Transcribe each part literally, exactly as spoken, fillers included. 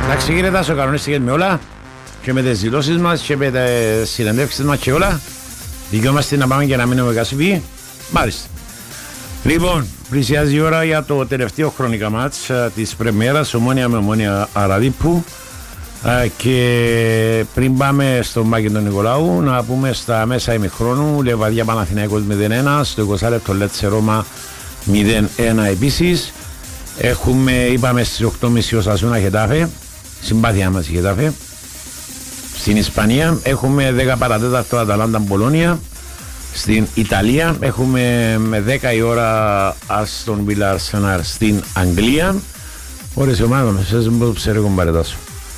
Εντάξει κύριε Τάσο, κανονίστηκες με όλα και με τις δηλώσεις μας και με τις συνεντεύξεις μας και όλα. Δικαιόμαστε να πάμε και να μείνουμε κασιποί. Μάλιστα. Λοιπόν, πλησιάζει η ώρα για το τελευταίο χρονικά μάτς της πρεμιέρας, Ομόνοια με Ομόνοια Αραδίππου. Και πριν πάμε στον Μάκη τον Νικολάου, να πούμε στα μέσα ημιχρόνου Λεβαδιά Παναθηναϊκός μηδέν ένα, στο είκοσι λεπτό Λέτσε Ρώμα μηδέν ένα επίσης. Έχουμε, είπαμε στις οκτώ και μισή Οσασούνα Χετάφε, συμπάθειά μας η Χετάφε. Στην Ισπανία έχουμε δέκα παρά τέταρτο Αταλάντα Μπολόνια. Στην Ιταλία έχουμε με δέκα η ώρα Άστον Βίλα Αρσενάλ στην Αγγλία. Ώρες ομάδες μας, σας μου ξέρω κομπαρετάσω.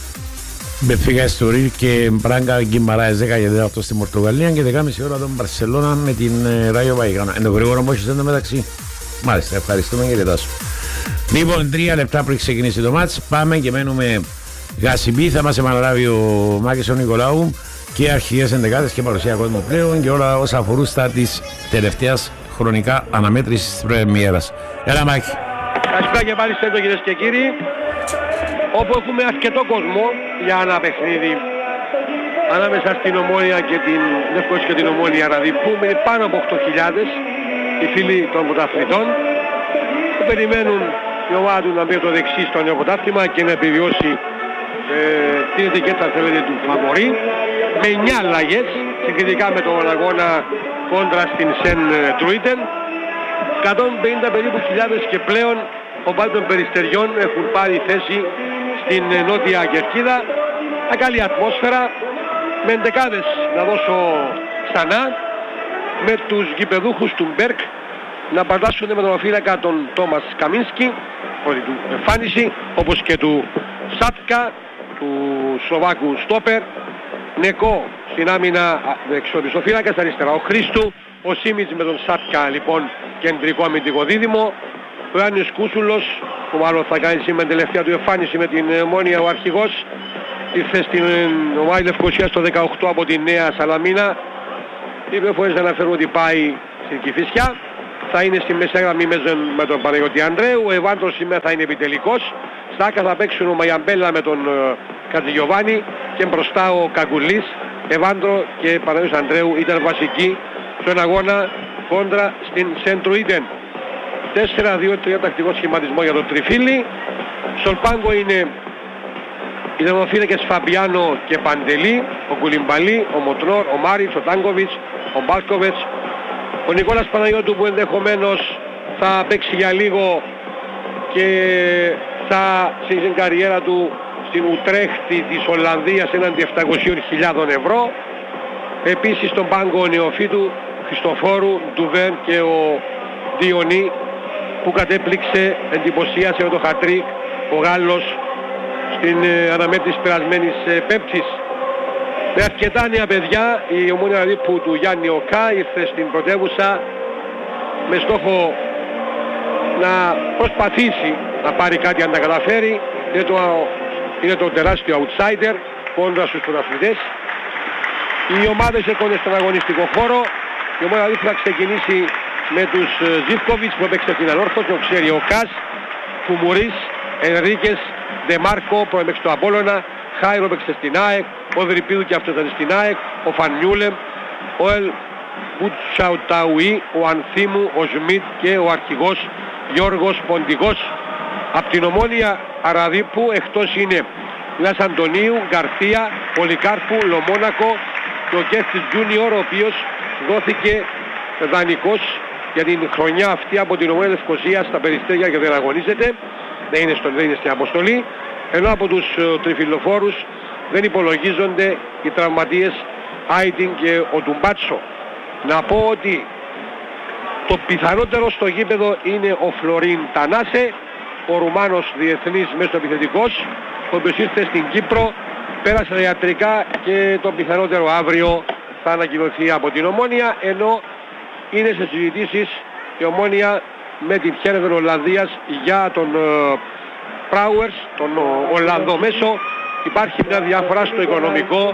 Μπεφίκα Εστορίλ και Μπράγκα Γκυμαράες δέκα και τέταρτο στην Πορτογαλία και δέκα και μισή ώρα τον Μπαρσελώνα με την Ράγιο Βαϊκάνο. Εν το γρήγορο μου έχεις εδώ μεταξύ. Μάλιστα, ευχαριστούμε κύριε Τάσο. Λοιπόν, τρία λεπτά πριν ξεκινήσει το μάτς, πάμε και μένουμε γασιμπή. Θα μας επαναλάβει ο Μάκης ο Νικολάου και αρχικές εντεκάδες και παρουσία κόσμου πλέον και όλα όσα αφορούν στα της τελευταίας χρονικά αναμέτρησης της πρεμιέρας. Έλα Μάκη. Καλησπέρα και πάλι στέλνω κυρίες και κύριοι. Όπου έχουμε αρκετό κόσμο για ένα παιχνίδι ανάμεσα στην Ομόνοια και την Λευκοσία και την Ομόνοια Αραδίππου, με πάνω από οκτώ χιλιάδες οι φίλοι των πρωταθλητών που περιμένουν η ομάδα του να μπει το δεξί στο νέο πρωτάθλημα και να επιβιώσει ε, την ετικέτα θέλετε του φαβορί, με εννιά αλλαγές συγκριτικά με τον αγώνα κόντρα στην Σεν Τρούιτεν. εκατόν πενήντα περίπου χιλιάδες και πλέον οπαδοί των Περιστεριών έχουν πάρει θέση στην νότια κερκίδα. Μια καλή ατμόσφαιρα, με εντεκάδες να δώσω ξανά, με τους γηπεδούχους του Μπέρκ να παντάσσονται με τον φύλακα τον Τόμας Καμίνσκι, όλη του εμφάνιση, όπως και του Σάτκα, του Σλοβάκου Στόπερ, Νεκό στην άμυνα εξωτεριστοφύλακας, αριστερά ο Χρήστου, ο Σίμιτς με τον Σάτκα λοιπόν κεντρικό αμυντικό δίδυμο, ο Ιάννης Κούσουλος που μάλλον θα κάνει σήμερα την τελευταία του εμφάνιση με την Ομόνοια, ο αρχηγός ήρθε στην ομάδα Λευκοσία το δεκαοκτώ από τη Νέα Σαλαμίνα, είπε φορές να αναφέρω ότι πάει στην Κηφισιά, θα είναι στη μέσα γραμμή με τον Παναγιώτη Ανδρέου, ο Ευάντρος σήμερα θα είναι επιτελικός, στάκα θα παίξουν ο Μαγιαμπέλα με τον Κατζηγιοβάνη και μπροστά ο Κακουλής. Ευάντρο και Παναγιώτης Ανδρέου ήταν βασικοί στον αγώνα κόντρα στην Σεν Τρούιτεν. τέσσερα δύο τρία τακτικό σχηματισμό για τον Τριφύλι. Στον πάγκο είναι οι δεδομοφύλακες Φαμπιάνο και Παντελή, ο Κουλιμπαλή, ο Μοτρόρ, ο Μάριτς, ο Τάγκοβιτς, ο Μπάλκοβετς, ο Νικόλας Παναγιώτου που ενδεχομένως θα παίξει για λίγο και θα στην καριέρα του στην Ουτρέχτη της Ολλανδίας έναντι επτακόσιες χιλιάδες ευρώ. Επίσης στον πάγκο ο νεοφύτου Χριστοφόρου, Ντουβέν και ο Διονί που κατέπληξε, εντυπωσίασε με το χατρίκ ο Γάλλος στην ε, αναμέτρηση περασμένης ε, Πέμπτης. Με αρκετά νέα παιδιά η Ομόνοια Αραδίππου του Γιάννη Οκά ήρθε στην πρωτεύουσα με στόχο να προσπαθήσει να πάρει κάτι αν τα καταφέρει. Είναι το, είναι το τεράστιο outsider κόντρα στους πρωταθλητές. Οι ομάδες έρχονται στον αγωνιστικό χώρο. Η Ομόνοια Αραδίππου θα ξεκινήσει με τους Ζίβκοβιτς που έπαιξε την Ανόρθωση, το ξέρει ο Κας, Κουμουρίς, Ενρίκες, Ντεμάρκο που έπαιξε το Απόλλωνα, Χάιρο έπαιξε στην ΑΕΚ, ο Δρυπίδου και αυτός ήταν στην ΑΕΚ, ο Φανιούλεμ, ο Ελ Μπουτσαουταουί, ο Ανθίμου, ο Σμιτ και ο αρχηγός Γιώργος Ποντικός. Από την Ομόνοια Αραδίππου εκτός είναι Λας Αντωνίου, Γκαρθία, Πολυκάρπου, Λομόνακο και ο Κέφτης Τζούνιορ, ο οποίος δόθηκε δανεικός για την χρονιά αυτή από την Ομόνοια Λευκοσία στα Περιστέρια και δεν αγωνίζεται, δεν είναι, στο, δεν είναι στην αποστολή, ενώ από τους uh, τριφυλοφόρους δεν υπολογίζονται οι τραυματίες Άιτιν και ο Τουμπάτσο. Να πω ότι το πιθανότερο στο γήπεδο είναι ο Φλωρίν Τανάσε, ο Ρουμάνος διεθνής μέσω επιθετικός, ο οποίος ήρθε στην Κύπρο, πέρασε τα ιατρικά και το πιθανότερο αύριο θα ανακοινωθεί από την Ομόνοια, ενώ είναι σε συζητήσεις η Ομόνοια με την Χέρεδεν Ολλανδίας για τον Πράουερς, uh, τον uh, Ολλανδό μέσο. Υπάρχει μια διαφορά στο οικονομικό.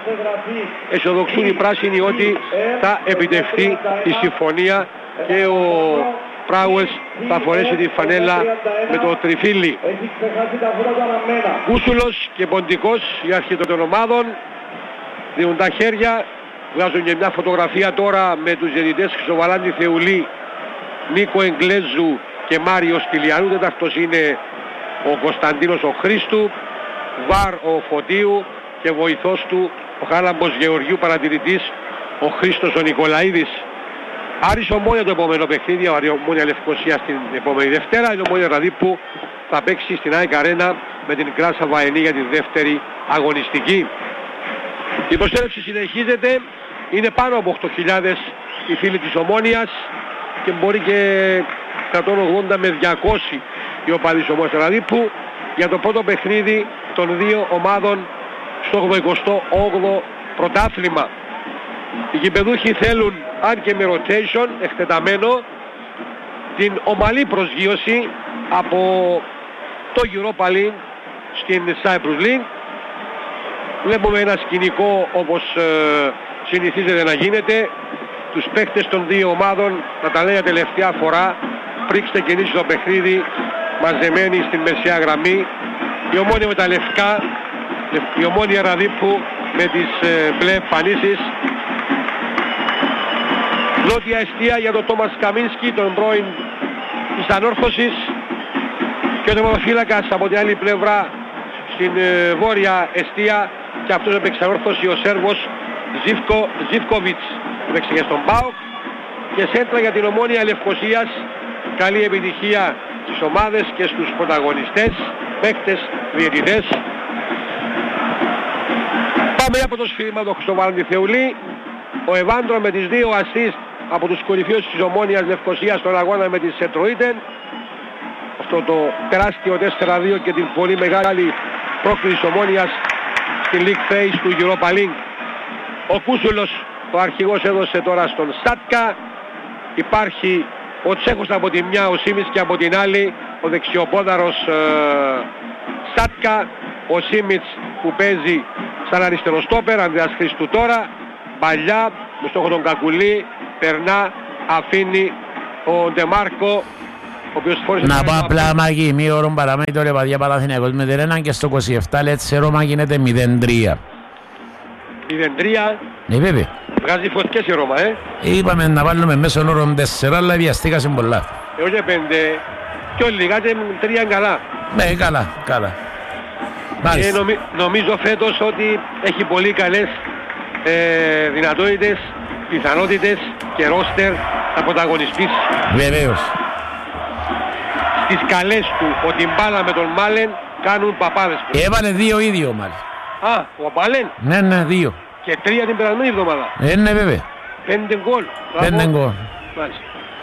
Αισιοδοξούν οι πράσινοι ότι θα επιτευχθεί η συμφωνία και ο Πράουες θα φορέσει τη φανέλα με το τριφύλι. Κούσουλος και Ποντικός, οι αρχή των ομάδων, δίνουν τα χέρια, βγάζουν και μια φωτογραφία τώρα με τους διαιτητές Χρυσοβαλάντη Θεουλή, Νίκο Εγγλέζου και Μάριο Στυλιανού. Τέταρτος είναι ο Κωνσταντίνος ο Χρήστου, βαρ ο Φωτίου και βοηθός του ο Χάλαμπος Γεωργιού, παρατηρητής ο Χρήστος ο Νικολαίδης. Άρης Ομόνια το επόμενο παιχνίδι, ο Ομόνια Λευκοσία στην επόμενη Δευτέρα, είναι ο Ομόνια Ραδίππου θα παίξει στην ΑΕΚ Αρένα με την Κράσα Βαενή για τη δεύτερη αγωνιστική. Η προσέλευση συνεχίζεται, είναι πάνω από οκτώ χιλιάδες οι φίλοι της Ομόνιας και μπορεί και εκατόν ογδόντα με διακόσιοι οι οπαδοί της Ομόνιας Ραδίππου για το πρώτο παιχνίδι των δύο ομάδων στο ογδοηκοστό όγδοο πρωτάθλημα. Οι γηπεδούχοι θέλουν, αν και με rotation εκτεταμένο, την ομαλή προσγείωση από το Europa League στην Cyprus League. Βλέπουμε ένα σκηνικό όπως ε, συνηθίζεται να γίνεται, τους παίκτες των δύο ομάδων να τα λέει τελευταία φορά πριν ξεκινήσει το παιχνίδι, μαζεμένοι στην μεσαία γραμμή. Η Ομόνια με τα λευκά, η Ομόνια Ραδίππου με τις ε, μπλε εμφανίσεις. Νότια εστία για τον Τόμας Καμίνσκι, τον πρώην της Ανόρθωσης, και ο τερματοφύλακας από την άλλη πλευρά στην ε, βόρεια εστία, και αυτός έπαιξε Ανόρθωση, ο Σέρβος Ζίβκο, Ζίβκοβιτς, έπαιξε για στον ΠΑΟΚ. Και σέντρα για την Ομόνια Λευκοσίας. Καλή επιτυχία στις ομάδες και στους πρωταγωνιστές, παίκτες, διαιτητές. Πάμε από το σφύριγμα του Χρυσοβαλάντη Θεουλή. Ο Εβάντρο με τις δύο assist από τους κορυφαίους της Ομόνιας Λευκοσίας στον αγώνα με τη Σετροίτεν. Αυτό το τεράστιο τέσσερα δύο και την πολύ μεγάλη πρόκληση της Ομόνιας στην League Phase του Europa League. Ο Κούσουλος, ο αρχηγός, έδωσε τώρα στον Σάτκα. Υπάρχει ο Τσέχος από τη μια, ο Σίμιτς, και από την άλλη ο δεξιοπόδαρος ε, Σάτκα. Ο Σίμιτς που παίζει σαν αριστερό στόπερ, Ανδρέας Χριστού τώρα. Παλιά με στόχο τον Κακουλή, περνά, αφήνει ο Ντεμάρκο, ο οποίος φόρησε... Να πω απλά, Μάκη, μη ώρον παραμένει το Λεβαδιά Παναθηναϊκός μηδέν ένα και στο είκοσι επτά Λέτσε Ρώμα γίνεται μηδέν τρία. μηδέν τρία. Ναι, βέβαια. Βγάζει φωτιές η Ρώμα, ε. Είπαμε να βάλουμε μέσω όρων τέσσερα, αλλά βιαστήκασαν πολλά. Εγώ και πέντε. Πιο λιγάτε τρία καλά. Ναι, καλά, καλά. Και νομι, νομίζω φέτος ότι έχει πολύ καλές ε, δυνατότητες, πιθανότητες και ρόστερ να πρωταγωνιστείς. Βεβαίως. Στις καλές του, ότι μπάλα με τον Μάλεν κάνουν παπάδες. Έβαλε δύο ίδιο μάλιστα. Α, ο Μάλεν. Ναι, ναι, δύο. Και τρία την περασμένη εβδομάδα. Ε, ναι, βέβαια. Πέντε γκολ. Πέντε γκολ. Μάλιστα.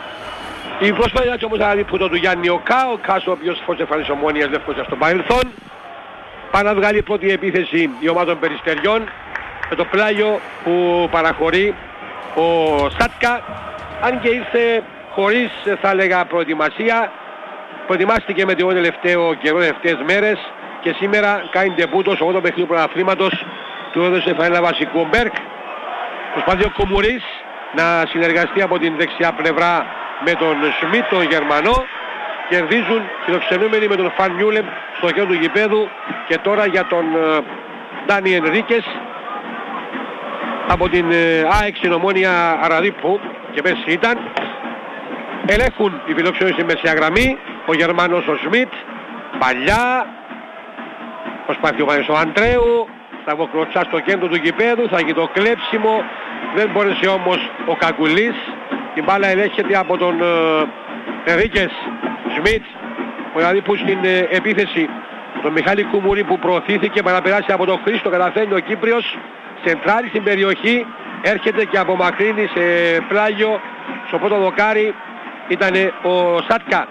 Η προσπάθεια του όμως να δει του Γιάννη Οκά, ο Κάς, ο οποίος φως εμφανής Ομόνιας Λευκοσίας στο παρελθόν. Πάει να βγάλει πρώτη επίθεση η ομάδα των Περιστεριών με το πλάγιο που παραχωρεί ο Σάτκα, αν και ήρθε χωρίς, θα έλεγα, προετοιμασία. Προετοιμάστηκε με τον τελευταίο καιρό, τελευταίες μέρες, και σήμερα κάνει ντεμπούτο στο όγδοο παιχνίδι του πρωταθλήματος, του έδωσε φανέλα βασικού. Μπέρκ, προσπαθεί ο Κουμουρίς να συνεργαστεί από την δεξιά πλευρά με τον Σμιτ, τον Γερμανό. Κερδίζουν φιλοξενούμενοι με τον Φαν Μιούλεμ στο κέντρο του γηπέδου, και τώρα για τον Ντάνι Ενρίκες από την ΑΕΚ στην Ομόνια Ραδίππου, και πέρσι ήταν. Ελέγχουν οι φιλοξενούμενοι στη μεσαία γραμμή, ο Γερμανός ο Σμιτ, παλιά, προσπαθεί ο Παναγιώτης ο Αντρέου, θα αποκλωτσά στο κέντρο του γηπέδου, θα γίνει το κλέψιμο, δεν μπόρεσε όμως ο Κακουλής. Η μπάλα ελέγχεται από τον Ενρίκες. Σμιτ, ο Ραδίππου στην ε, επίθεση, τον Μιχάλη Κουμουρί που προωθήθηκε, παραπεράσει από τον Χρήστο, καταφέρνει ο Κύπριος, σεντράρει στην περιοχή, έρχεται και απομακρύνει σε πλάγιο, στο πρώτο δοκάρι ήταν ο Σάτκα.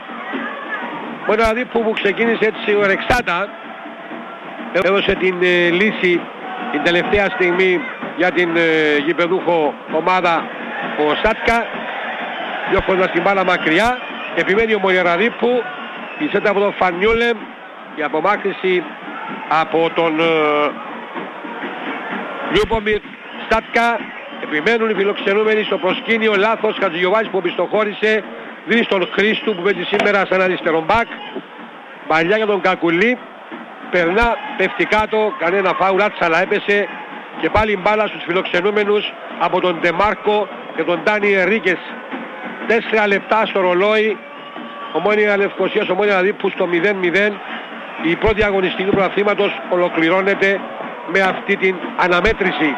Ο Ραδίππου που ξεκίνησε έτσι ο Ρεξάτα, έδωσε την ε, λύση την τελευταία στιγμή για την ε, γηπεδούχο ομάδα ο Σάτκα, διώχνοντας την μπάλα μακριά. Επιμένει ο Μογεραδίππου, η σέντα από τον Φανιούλεμ, η απομάκρυση από τον Λιούπομιρ Στάτκα. Επιμένουν οι φιλοξενούμενοι στο προσκήνιο, λάθος Χατζηγιοβάνης που οπισθοχώρησε δίνει στον Χρήστου που παίζει σήμερα σαν αριστερό μπακ. Παλιά για τον Κακουλή. Περνά, πέφτει κάτω, κανένα φάουλ, άτσαλα έπεσε. Και πάλι μπάλα στους φιλοξενούμενους από τον Ντεμάρκο και τον Ντάνι Ερίκες. Τέσσερα λεπτά στο ρολόι. Ομόνια Λευκωσίας, Ομόνια Λαδίπου στο μηδέν μηδέν. Η πρώτη αγωνιστική του πρωταθλήματος ολοκληρώνεται με αυτή την αναμέτρηση.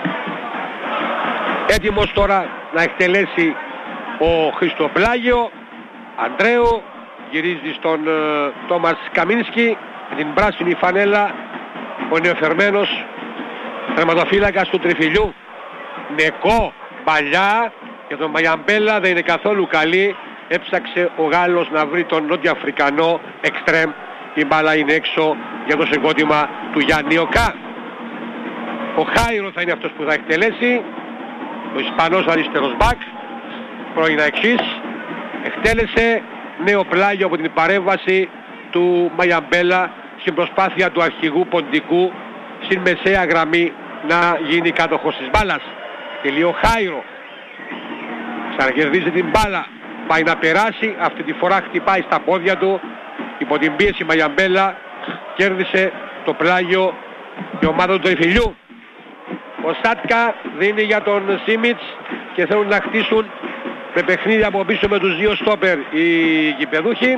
Έτοιμος τώρα να εκτελέσει ο Χριστοπλάγιο. Αντρέου γυρίζει στον uh, Τόμας Καμίνσκι με την πράσινη φανέλα. Ο νεοφερμένος τερματοφύλακας του Τριφυλιού. Νεκό παλιά και τον Μαγιαμπέλα δεν είναι καθόλου καλή. Έψαξε ο Γάλλος να βρει τον Νότιο Αφρικανό εξτρέμ. Η μπάλα είναι έξω για το συγκρότημα του Γιάννη Οκά. Ο Χάιρο θα είναι αυτός που θα εκτελέσει. Ο Ισπανός αριστερός μπακ. Πρώην εξής. Εκτέλεσε νέο πλάγιο από την παρέμβαση του Μαγιαμπέλα στην προσπάθεια του αρχηγού Ποντικού στην μεσαία γραμμή να γίνει κάτοχος της μπάλας. Τελείω Χάιρο. Ξανακερδίζει την μπάλα. Πάει να περάσει. Αυτή τη φορά χτυπάει στα πόδια του. Υπό την πίεση Μαγιαμπέλα κέρδισε το πλάγιο η ομάδα του Τριφυλιού. Ο Σάτκα δίνει για τον Σίμιτς και θέλουν να χτίσουν με παιχνίδι από πίσω με τους δύο στόπερ οι γηπεδούχοι.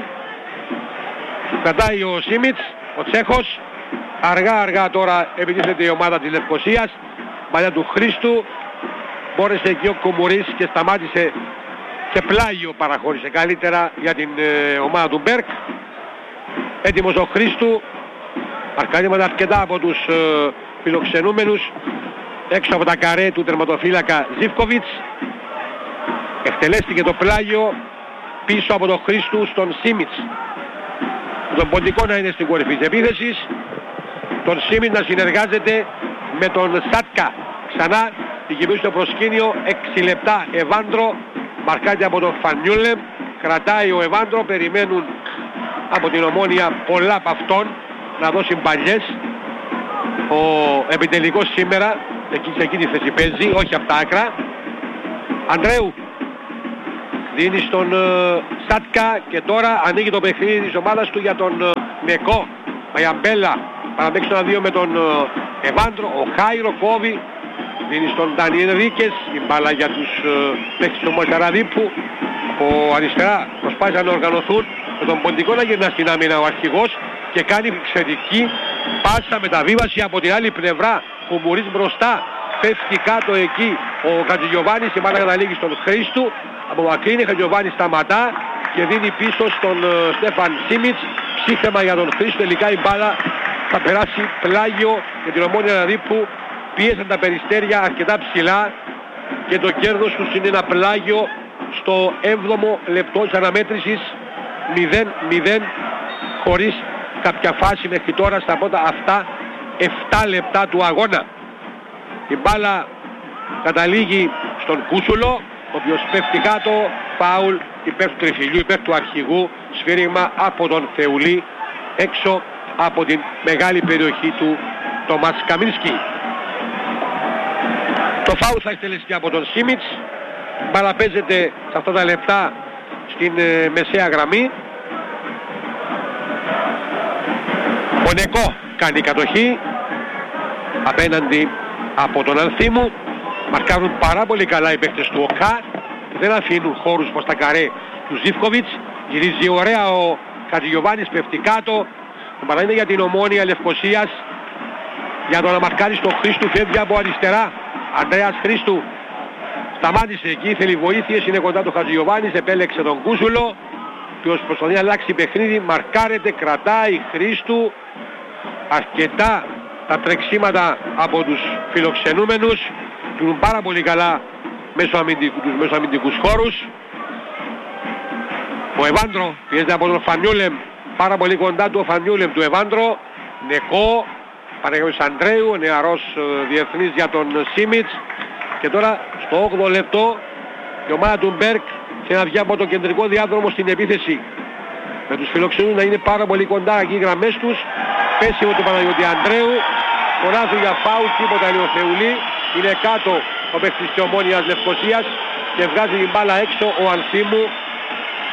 Κρατάει ο Σίμιτς, ο Τσέχος. Αργά αργά τώρα επιτίθεται η ομάδα της Λευκωσίας. Παλιά του Χρήστου. Μπόρεσε εκεί ο Κουμουρίς και σταμάτησε και πλάγιο παραχώρησε καλύτερα για την ε, ομάδα του Μπέρκ. Έτοιμος ο Χρήστου. Αρκαδίματα αρκετά από τους ε, φιλοξενούμενους. Έξω από τα καρέ του τερματοφύλακα Ζίβκοβιτς. Εκτελέστηκε το πλάγιο πίσω από τον Χρήστου στον Σίμιτς. Τον Ποντικό να είναι στην κορυφή της επίθεσης. Τον Σίμιτς να συνεργάζεται με τον Σάτκα. Ξανά δικαιούται στο προσκήνιο. έξι λεπτά Εβάντρο. Μαρκάται από τον Φανιούλεμ. Κρατάει ο Εβάντρο. Περιμένουν από την Ομόνια πολλά από αυτόν να δώσει μπαλιές. Ο επιτελικός σήμερα εκεί, σε εκείνη τη θέση παίζει, όχι από τα άκρα. Αντρέου δίνει στον uh, Σάτκα και τώρα ανοίγει το παιχνίδι της ομάδας του για τον uh, Νεκό. Μαγιαμπέλα παραμέξει ένα δύο με τον uh, Εβάντρο. Ο Χάιρο κόβει, δίνει στον Ντανιέλ Ρίκες την μπάλα για τους uh, παίκτες του Μολταραδίπου. Από αριστερά προσπάθησαν να οργανωθούν με τον Ποντικό να γυρνά στην άμυνα ο αρχηγός και κάνει εξαιρετική πάσα μεταβίβαση από την άλλη πλευρά. Κουμουρίς μπροστά, πέφτει κάτω εκεί ο Χατζηγιοβάνης και μάλλον καταλήγει στον Χρήστου. Από μακρύνει, Χατζηγιοβάνης σταματά και δίνει πίσω στον uh, Στέφαν Σίμιτς. Ψύχεμα για τον Χρήστο, τελικά η μπάλα θα περάσει πλάγιο για την Ομόνια Λαδίπου. Πίεσαν τα περιστέρια αρκετά ψηλά και το κέρδος τους είναι ένα πλάγιο στο έβδομο λεπτό της αναμέτρησης. μηδέν μηδέν χωρίς κάποια φάση μέχρι τώρα στα πρώτα αυτά επτά λεπτά του αγώνα. Η μπάλα καταλήγει στον Κούσουλο, ο οποίος πέφτει κάτω, φάουλ υπέρ του Τριφυλιού, υπέρ του αρχηγού, σφύριγμα από τον Θεουλή έξω από την μεγάλη περιοχή του Τόμας Καμίνσκι. Το φάουλ θα εκτελεστεί από τον Σίμιτς. Η μπάλα παίζεται σε αυτά τα λεπτά στην ε, μεσαία γραμμή. Ο Νεκό κάνει κατοχή απέναντι από τον Ανθίμου. Μαρκάρουν πάρα πολύ καλά οι παίκτες του ΟΚΑ. Δεν αφήνουν χώρους προς τα καρέ του Ζίβκοβιτς. Γυρίζει ωραία ο Χατζηγιοβάνης, πέφτει κάτω. Το είναι για την Ομόνια Λευκωσίας. Για το να μαρκάρει στον Χρήστου, φεύγει από αριστερά. Ανδρέας Χρήστου σταμάτησε εκεί, θέλει βοήθειες, είναι κοντά του Χατζηγιοβάνης, επέλεξε τον Κούσουλο. Ποιος προσπαθεί να αλλάξει παιχνίδι, μαρκάρεται, κρατάει Χρήστου. Αρκετά τα τρεξίματα από τους φιλοξενούμενους. Τούν πάρα πολύ καλά μέσω αμυντικού, τους μέσω αμυντικούς χώρους. Ο Εβάντρο πιέζεται από τον Φανιούλεμ, πάρα πολύ κοντά του ο Φανιούλεμ του Εβάντρο. Νεκό, Παναγιώτης Αντρέου, ο νεαρός διεθνής για τον Σίμιτς. Και τώρα στο όγδοο λεπτό η ομάδα του Μπέρκ θέλει να βγει από το κεντρικό διάδρομο στην επίθεση. Με τους φιλοξενούς να είναι πάρα πολύ κοντά εκεί οι γραμμές τους. Πέσιμο του Παναγιώτη Αντρέου. Φωνάζουν για φάουλ, τίποτα είναι ο Θεουλή. Είναι κάτω ο παίκτης της Ομόνιας Λευκωσίας και βγάζει την μπάλα έξω ο Ανθίμου.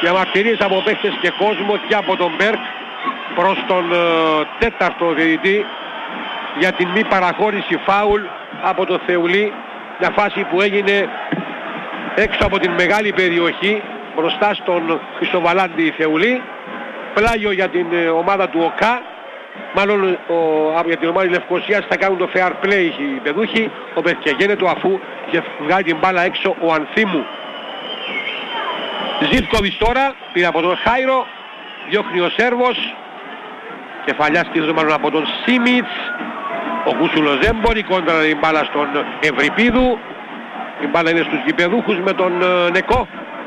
διαμαρτυρίες από παίχτες και κόσμο και από τον Μπέρκ προς τον ε, τέταρτο διαιτητή για την μη παραχώρηση φάουλ από τον Θεουλή, μια φάση που έγινε έξω από την μεγάλη περιοχή μπροστά στον Χρυσοβαλάντη Θεουλή. Πλάγιο για την ε, ομάδα του ΟΚΑ, μάλλον ο, για την ομάδα της Λευκωσίας θα κάνουν το fair play οι παιδούχοι, ο Πεθκεγένετο, αφού είχε βγάλει την μπάλα έξω ο Ανθίμου. Ζίβκοβιτς τώρα πήρε από τον Χάιρο, διώχνει ο Σέρβος, κεφαλιά στήριζε μάλλον από τον Σίμιτς, ο Κούσουλος δεν μπορεί, κόντρα την μπάλα στον Ευρυπίδου, η μπάλα είναι στους γηπεδούχους με τον ε, Νεκό.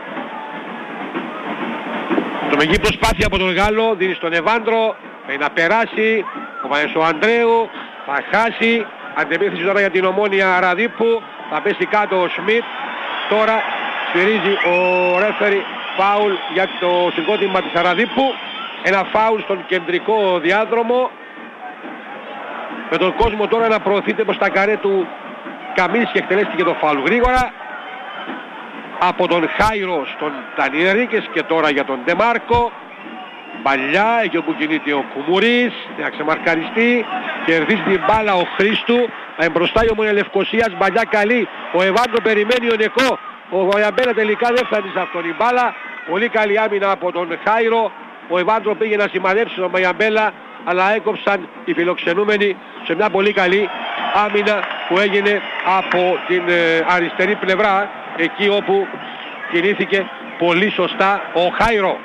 Τρομική προσπάθεια από τον Γάλλο, δίνει στον Εβάντρο, πρέπει να περάσει, ο Βανέσο Ανδρέου, θα χάσει, αντεπίθεση τώρα για την Ομόνια Ραδίππου, θα πέσει κάτω ο Σμιτ, τώρα σφυρίζει ο ρέφερι φάουλ για το συγκρότημα της Ραδίππου, ένα φάουλ στον κεντρικό διάδρομο, με τον κόσμο τώρα να προωθείται προς τα καρέ του Καμίνσκι, εκτελέστηκε το φάουλ γρήγορα από τον Χάιρο στον Τανιερίκες και τώρα για τον Ντεμάρκο. Παλιά, εκεί όπου κινείται ο Κουμουρής, να ξεμαρκαριστεί, κερδίζει την μπάλα ο Χρήστου, μπροστά η Ομόνια Λευκωσίας, μπαλιά καλή, ο Εβάντο περιμένει ο Νεκό, ο Μαγιαμπέλα τελικά δεν φτάνει σε αυτόν η μπάλα, πολύ καλή άμυνα από τον Χάιρο, ο Εβάντο πήγε να σημαδέψει τον Μαγιαμπέλα, αλλά έκοψαν οι φιλοξενούμενοι σε μια πολύ καλή άμυνα που έγινε από την ε, αριστερή πλευρά, εκεί όπου κινήθηκε πολύ σωστά ο Χάιρο.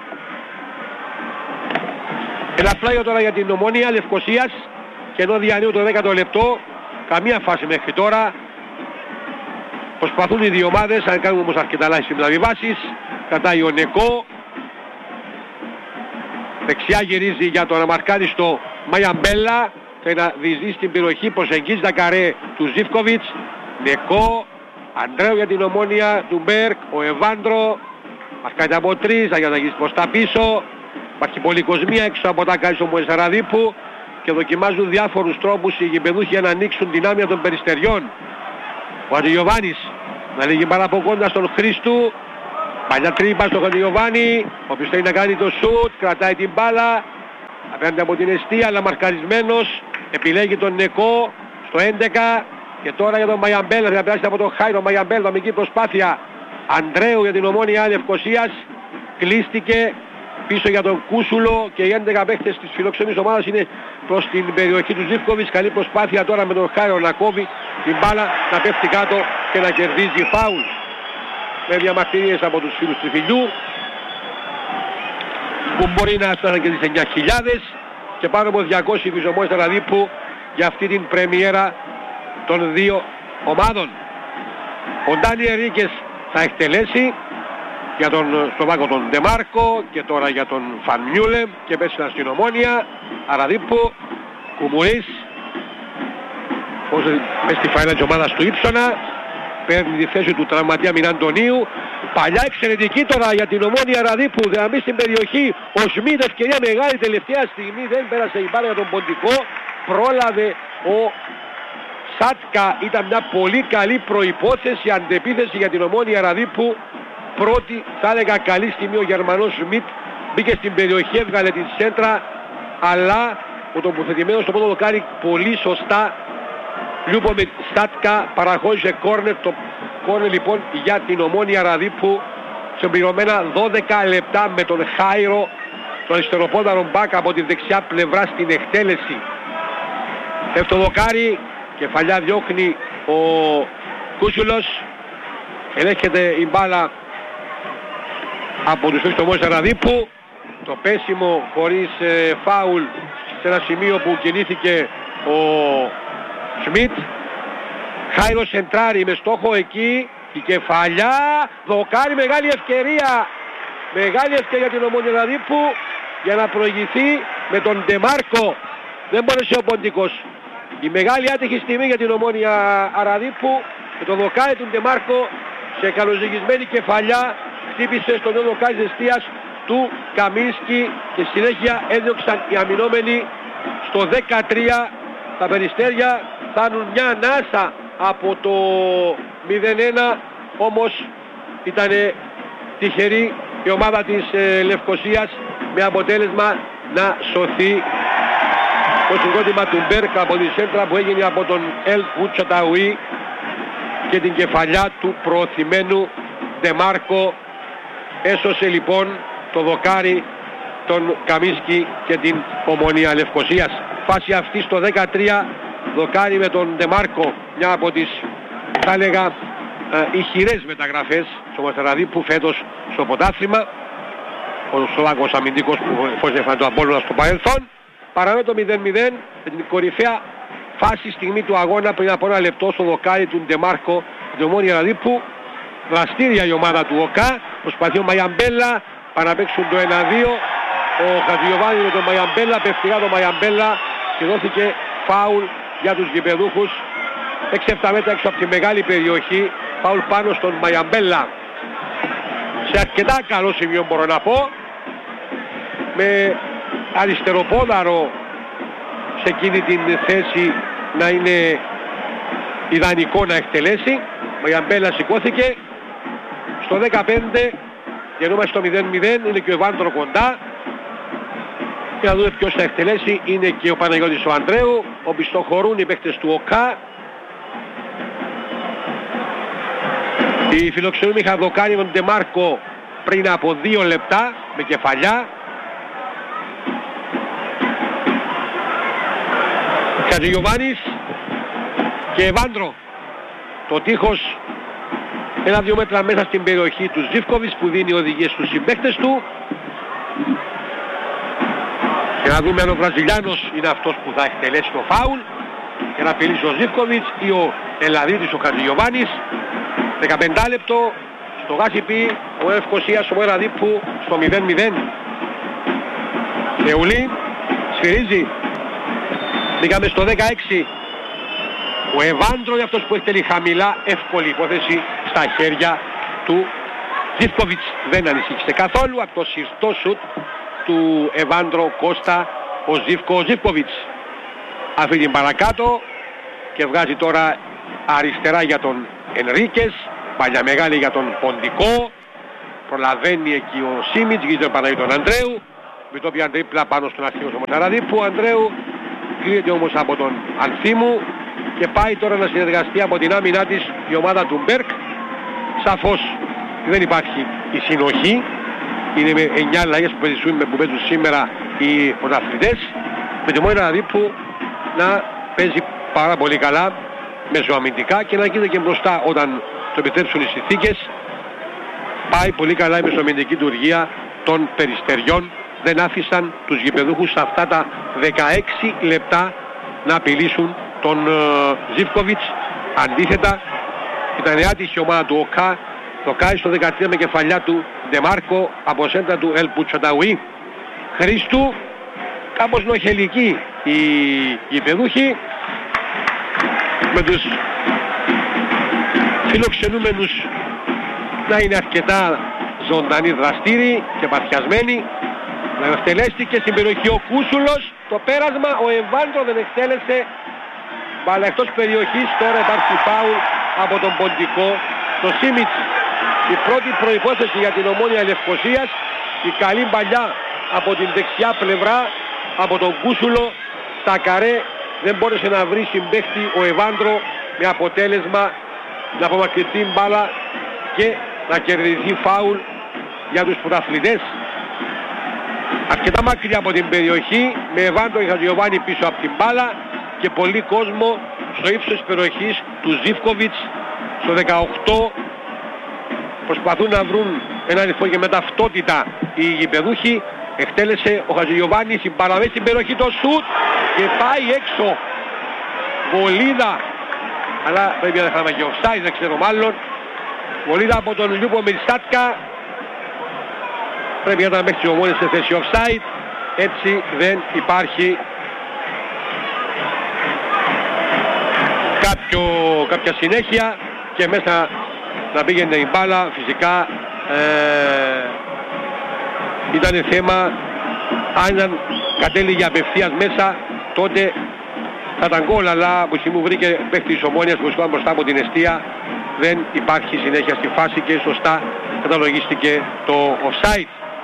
Ένα πλάγιο τώρα για την Ομόνια Λευκωσίας, και ενώ διανύουν το δέκατο λεπτό, καμία φάση μέχρι τώρα. Προσπαθούν οι δύο ομάδες, αν κάνουν όμως αρκετά λάθη μεταβιβάσεις. Κρατάει ο Νεκό, δεξιά γυρίζει για το αναμαρκάριστο Μαγιαμπέλα, θέλει να διεισδύσει στην περιοχή, προσεγγίζει τα καρέ του Ζίβκοβιτς. Νεκό, Ανδρέου για την Ομόνια του Μπέρκ, ο Εβάντρο, μαρκάρεται από τρεις, για να γυρίσει προς τα πίσω. Υπάρχει πολυκοσμία έξω από τα κάλυψη του Μουεσαραδίπου και δοκιμάζουν διάφορους τρόπους οι γηπεδούχοι για να ανοίξουν την άμυνα των περιστεριών. Ο Αντιγιοβάνης να λύγει πάρα από κοντά στον Χρήστου, παλιά τρύπα στον Αντιγιοβάνη, ο οποίος θέλει να κάνει το σουτ, κρατάει την μπάλα απέναντι από την εστία, αλλά μαρκαρισμένος, επιλέγει τον Νεκό στο έντεκα και τώρα για τον Μαγιαμπέλα, θα περάσει από τον Χάιρο. Μαγιαμπέλα, δομική προσπάθεια Ανδρέου για την Ομόνια Λευκωσίας, κλείστηκε πίσω για τον Κούσουλο και οι έντεκα παίχτες της φιλοξενής ομάδας είναι προς την περιοχή του Ζίβκοβιτς. Καλή προσπάθεια τώρα με τον Χάιρο να κόβει την μπάλα, να πέφτει κάτω και να κερδίζει φάουλ. Με διαμαρτυρίες από τους φίλους Τριφυλιού, που μπορεί να φτάσουν και τις εννιά χιλιάδες και πάνω από διακόσιοι βυζομόνες Ραδίππου για αυτή την πρεμιέρα των δύο ομάδων. Ο Ντάνιελ Ρίκες θα εκτελέσει για τον Σλοβάκο τον Ντεμάρκο και τώρα για τον Φαν Μιούλε και πέσει στην Ομόνια. Αραδίππου, Κουμουρής, όσο μες στη φάιλα της ομάδας του Ήψονα, παίρνει τη θέση του τραυματία Μιναντονίου. Παλιά εξαιρετική τώρα για την Ομόνια Ραδίππου, θα μπει στην περιοχή ο Σμίτ, ευκαιρία μεγάλη τελευταία στιγμή, δεν πέρασε η μπάλα για τον Ποντικό, πρόλαβε ο Σάτκα, ήταν μια πολύ καλή προϋπόθεση, αντεπίθεση για την Ομόνια Ραδίππου. Πρώτη, θα έλεγα καλή στιγμή ο Γερμανός Σμιτ, μπήκε στην περιοχή, έβγαλε την σέντρα, αλλά ο τοποθετημένος στο πρώτο δοκάρι πολύ σωστά. Λιούμπομιρ Σάτκα παραχώρησε κόρνερ, το κόρνερ λοιπόν για την Ομόνια Ραδίππου, συμπληρωμένα δώδεκα λεπτά με τον Χάιρο, τον αριστεροπόδαρο μπακ από τη δεξιά πλευρά στην εκτέλεση. Δεύτερο δοκάρι, κεφαλιά διώχνει ο Κούσουλος, ελέγχεται η μπάλα από τους φίλους του Ραδίππου, το πέσιμο χωρίς ε, φάουλ σε ένα σημείο που κινήθηκε ο Σμιτ. Χάιρο σεντράρει με στόχο εκεί, η κεφαλιά, δοκάρι, μεγάλη ευκαιρία, μεγάλη ευκαιρία για την Ομόνια Ραδίππου για να προηγηθεί με τον Ντεμάρκο. Δεν μπόρεσε ο Ποντικός. Η μεγάλη άτυχη στιγμή για την Ομόνια Ραδίππου, με το δοκάρι του Ντεμάρκο σε καλοζυγισμένη κεφαλιά χτύπησε στον νέο δοκάρι της εστίας του Καμίνσκι και συνέχεια έδιωξαν οι αμυνόμενοι. Στο δεκατρία τα περιστέρια φτάνουν μια ανάσα από το μηδέν ένα, όμως ήταν τυχεροί η ομάδα της ε, Λευκωσίας με αποτέλεσμα να σωθεί το συγκρότημα του Μπέρκ από τη σέντρα που έγινε από τον Ελ Κουτσαταουί και την κεφαλιά του προωθημένου Ντεμάρκο. Έσωσε λοιπόν το δοκάρι τον Καμίσκι και την Ομονία Λευκωσίας. Φάση αυτή στο δεκατρία, δοκάρι με τον Ντεμάρκο, μια από τις θα έλεγα ε, ηχηρές μεταγραφές στο Μαστραδίπου φέτος στο πρωτάθλημα. Ο Σλοβάκος αμυντικός που εφόσον έφανε το Απόλλωνα στο παρελθόν. Παραμένει το μηδέν μηδέν με την κορυφαία φάση στιγμή του αγώνα πριν από ένα λεπτό στο δοκάρι του Ντεμάρκο την Ομόνια Ραδίπου. Δραστήρια η ομάδα του ΟΚΑ, προσπαθεί ο Μαϊαμπέλα, πάνε να παίξουν το ένα δύο. Ο Χατζηγιοβάνη με τον Μαϊαμπέλα, πεφτικά τον Μαϊαμπέλα και δόθηκε φάουλ για τους γηπεδούχους. έξι επτά μέτρα έξω από τη μεγάλη περιοχή, φάουλ πάνω στον Μαϊαμπέλα. Σε αρκετά καλό σημείο μπορώ να πω, με αριστεροπόδαρο σε εκείνη την θέση να είναι ιδανικό να εκτελέσει. Μαϊαμπέλα σηκώθηκε. Στο δεκαπέντε γεννούμαστε στο μηδέν μηδέν, είναι και ο Ευάντρο κοντά. Για να δούμε ποιος θα εκτελέσει, είναι και ο Παναγιώτης ο Ανδρέου. Ο πιστοχωρούν οι παίκτες του ΟΚΑ. Οι φιλοξενούμοι είχαν δοκάρει τον Ντεμάρκο πριν από δύο λεπτά με κεφαλιά. Χατζηγιοβάνης και Ευάντρο. Το τείχος ένα-δύο μέτρα μέσα στην περιοχή του Ζίβκοβιτς που δίνει οδηγίες στους συμπαίκτες του. Και να δούμε αν ο Βραζιλιάνος είναι αυτός που θα εκτελέσει το φάουλ και να απειλήσει ο Ζίβκοβιτς ή ο Ελλαδίτης ο Χατζηγιοβάνης. δεκαπέντε λεπτό στο Γάσιπι, ο Ευκοσίας ο Εραδίπου στο μηδέν μηδέν. Θεουλή σφυρίζει. Μπήκαμε στο δεκαέξι. Ο Ευάντρο είναι αυτός που εκτελεί χαμηλά, εύκολη υπόθεση στα χέρια του Ζίβκοβιτς. Δεν ανησύχησε καθόλου από το συρτό σουτ του Ευάντρο Κώστα ο Ζίβκο Ζίβκοβιτς. Αφήνει την παρακάτω και βγάζει τώρα αριστερά για τον Ενρίκες, παλιά μεγάλη για τον Ποντικό. Προλαβαίνει εκεί ο Σίμιτς, γίνεται ο Παναγιώτης τον Ανδρέου, με το οποίο τρίπλα πάνω στον αρχείο του Μοταραδίπου. Ο Ανδρέου κρύεται όμως από τον Ανθίμου και πάει τώρα να συνεργαστεί από την άμυνά της η ομάδα του Μπέρκ. Σαφώς δεν υπάρχει η συνοχή. Είναι με εννιά αλλαγές που παίζουν, που παίζουν σήμερα οι πρωταθλητές. Με τη Ομόνια Ραδίπου να παίζει πάρα πολύ καλά μεσοαμυντικά και να γίνεται και μπροστά όταν το επιτρέψουν οι συνθήκες. Πάει πολύ καλά η μεσοαμυντική λειτουργία των Περιστεριών. Δεν άφησαν τους γηπεδούχους σε αυτά τα δεκαέξι λεπτά να απειλήσουν τον uh, Ζίβκοβιτς. Αντίθετα ήταν άτυχη η ομάδα του ΟΚΑ. Το κάνει στο δεκατρία με κεφαλιά του Ντεμάρκο από σέντρα του Ελ Πουτσανταουί. Χρήστου, κάπως νοχελική οι γηπεδούχοι, με τους φιλοξενούμενους να είναι αρκετά ζωντανοί, δραστήριοι και παθιασμένοι. Να εκτελέστηκε στην περιοχή ο Κούσουλος, το πέρασμα, ο Ευάντρο δεν εκτέλεσε, μπάλα εκτός περιοχής. Τώρα υπάρχει φάουλ από τον Ποντικό, το Σίμιτς. Η πρώτη προϋπόθεση για την Ομόνια Λευκωσίας, η καλή παλιά από την δεξιά πλευρά από τον Κούσουλο. Στα καρέ δεν μπόρεσε να βρει συμπαίχτη ο Ευάντρο, με αποτέλεσμα να απομακρυνθεί μπάλα και να κερδιθεί φάουλ για τους πρωταθλητές. Αρκετά μακριά από την περιοχή, με Ευάντρο και Χατζηγιοβάνη πίσω από την μπάλα και πολύ κόσμο στο ύψος της περιοχής του Ζίβκοβιτς. Στο δεκαοκτώ προσπαθούν να βρουν έναν ρυθμό και με ταυτότητα οι γηπεδούχοι. Εκτέλεσε ο Χατζηγιοβάνης, συμπαραβέσει στην περιοχή το σουτ και πάει έξω. Βολίδα, αλλά πρέπει να είχαμε και offside, δεν ξέρω μάλλον. Βολίδα από τον Λιούπο Μιρσάτκα. Πρέπει να ήταν μέχρι ομόνες σε θέση offside. Έτσι δεν υπάρχει κάποιο, κάποια συνέχεια και μέσα να πήγαινε η μπάλα. Φυσικά ε, ήταν θέμα, αν ήταν κατέληγε απευθείας μέσα, τότε θα ήταν γκολ, αλλά που στιγμή βρήκε παίχτη της Ομόνιας που βρισκόταν μπροστά από την εστία, δεν υπάρχει συνέχεια στη φάση και σωστά καταλογίστηκε το offside.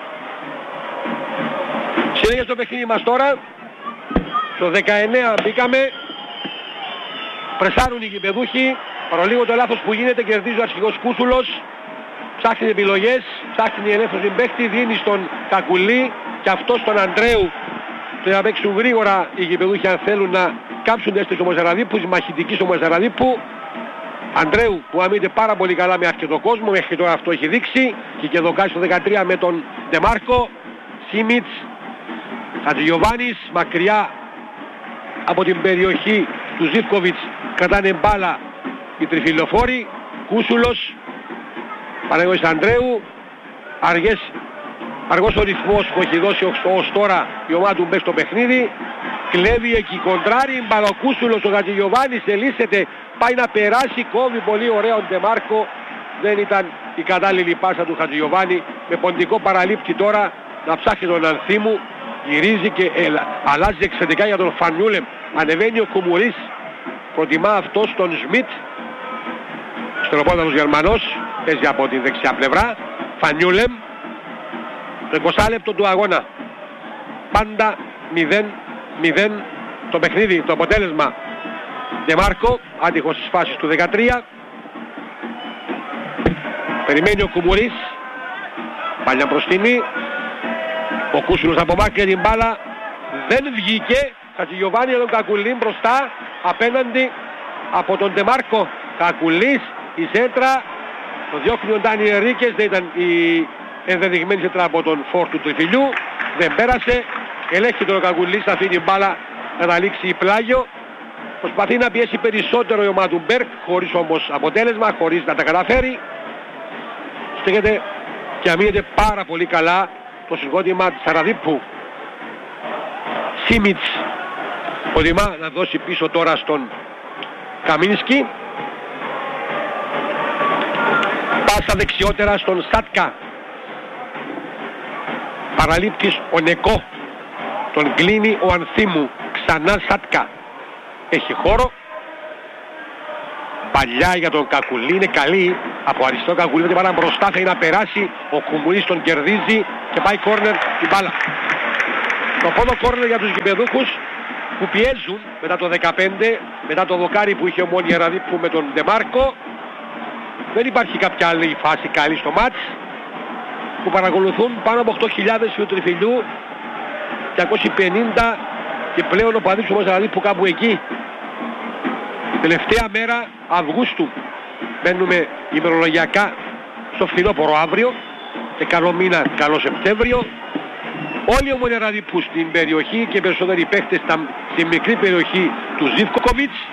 Συνέχεια στο παιχνίδι μας τώρα. Στο δεκαεννέα μπήκαμε. Πρεσάρουν οι γηπεδούχοι. Παρολίγο το λάθος που γίνεται, κερδίζει ο αρχηγός Κούσουλος. Ψάχνει επιλογές, ψάχνει ελεύθερη παίχτη, δίνει στον Κακουλή και αυτό στον Αντρέου. Να παίξουν γρήγορα οι γηπεδούχοι αν θέλουν να κάψουν τις στο Μοζαραδίπου, της μαχητικής στο Μοζαραδίπου. Αντρέου που αμήνεται πάρα πολύ καλά με αρκετό κόσμο, μέχρι τώρα αυτό έχει δείξει. Και και δοκάσει στο δεκατρία με τον Ντεμάρκο. Σίμιτς, Χατζηγιοβάνης, μακριά από την περιοχή του Ζίβκοβιτς κρατάνε μπάλα οι τριφυλοφόροι. Κούσουλος, Παναγιώτης Αντρέου, αργές, αργός ο ρυθμός που έχει δώσει ως τώρα η ομάδα του Μπέκ στο παιχνίδι. Κλέβει εκεί, κοντράρει, Μπαλοκούσουλος, ο Χατζηγιοβάνης ελίσσεται, πάει να περάσει, κόβει πολύ ωραία ο Ντεμάρκο. Δεν ήταν η κατάλληλη πάσα του Χατζηγιοβάνη, με ποντικό παραλήπτη τώρα να ψάχνει τον Ανθίμου. Γυρίζει και έλα, αλλάζει εξαιρετικά για τον Φανιούλεμ. Ανεβαίνει ο Κουμουρίς, προτιμά αυτός τον Σμιτ. Στεροπόταμος Γερμανός, παίζει από τη δεξιά πλευρά. Φανιούλεμ, το είκοσι λεπτό του αγώνα. Πάντα μηδέν μηδέν το παιχνίδι, το αποτέλεσμα. Ντεμάρκο, άτυχος στις φάσεις του δεκατρία. Περιμένει ο Κουμουρίς, παλιά μπροστινή. Ο Κούσουλος απομάκρυνε την μπάλα, δεν βγήκε. Χατζηγιοβάνη τον Κακουλή μπροστά, απέναντι από τον Ντεμάρκο. Κακουλής, η σέντρα, το διώχνει ο Ντάνι Ερίκες, δεν ήταν η ενδεδειγμένη σέντρα από τον φόρ του τριφυλιού. Δεν πέρασε, ελέγχει τον Κακουλής, θα αφήνει την μπάλα να καταλήξει η πλάγιο. Προσπαθεί να πιέσει περισσότερο η ομάδα του Μπέρκ, χωρίς όμως αποτέλεσμα, χωρίς να τα καταφέρει. Στέκεται και αμήνεται πάρα πολύ καλά το συγκρότημα της Σαραδίπου. Σίμιτς προτιμά να δώσει πίσω τώρα στον Καμίνσκι. Πάσα δεξιότερα στον Σάτκα. Παραλήπτης ο Νεκό. Τον κλείνει ο Ανθίμου. Ξανά Σάτκα. Έχει χώρο. Παλιά για τον Κακουλή, είναι καλή. Από αριστερό Κακουλή δεν πάει μπροστά, θέλει να περάσει. Ο Κουμουρής τον κερδίζει και πάει κόρνερ την μπάλα. Το πρώτο κόρνερ για τους γηπεδούχους που πιέζουν μετά το δεκαπέντε, μετά το δοκάρι που είχε ο Μόνη Αραδίπου με τον Ντεμάρκο. Δεν υπάρχει κάποια άλλη φάση καλή στο μάτς, που παρακολουθούν πάνω από οκτώ χιλιάδες του τριφυλιού, διακόσιοι πενήντα και πλέον ο παδί του Μοζαραδίπου κάπου εκεί. Τελευταία μέρα Αυγούστου. Μπαίνουμε ημερολογιακά στο φθινόπωρο αύριο και καλό μήνα, καλό Σεπτέμβριο. Όλοι οι Ομονιαραδίπου στην περιοχή και περισσότεροι παίχτες στη μικρή περιοχή του Ζίβκοβιτς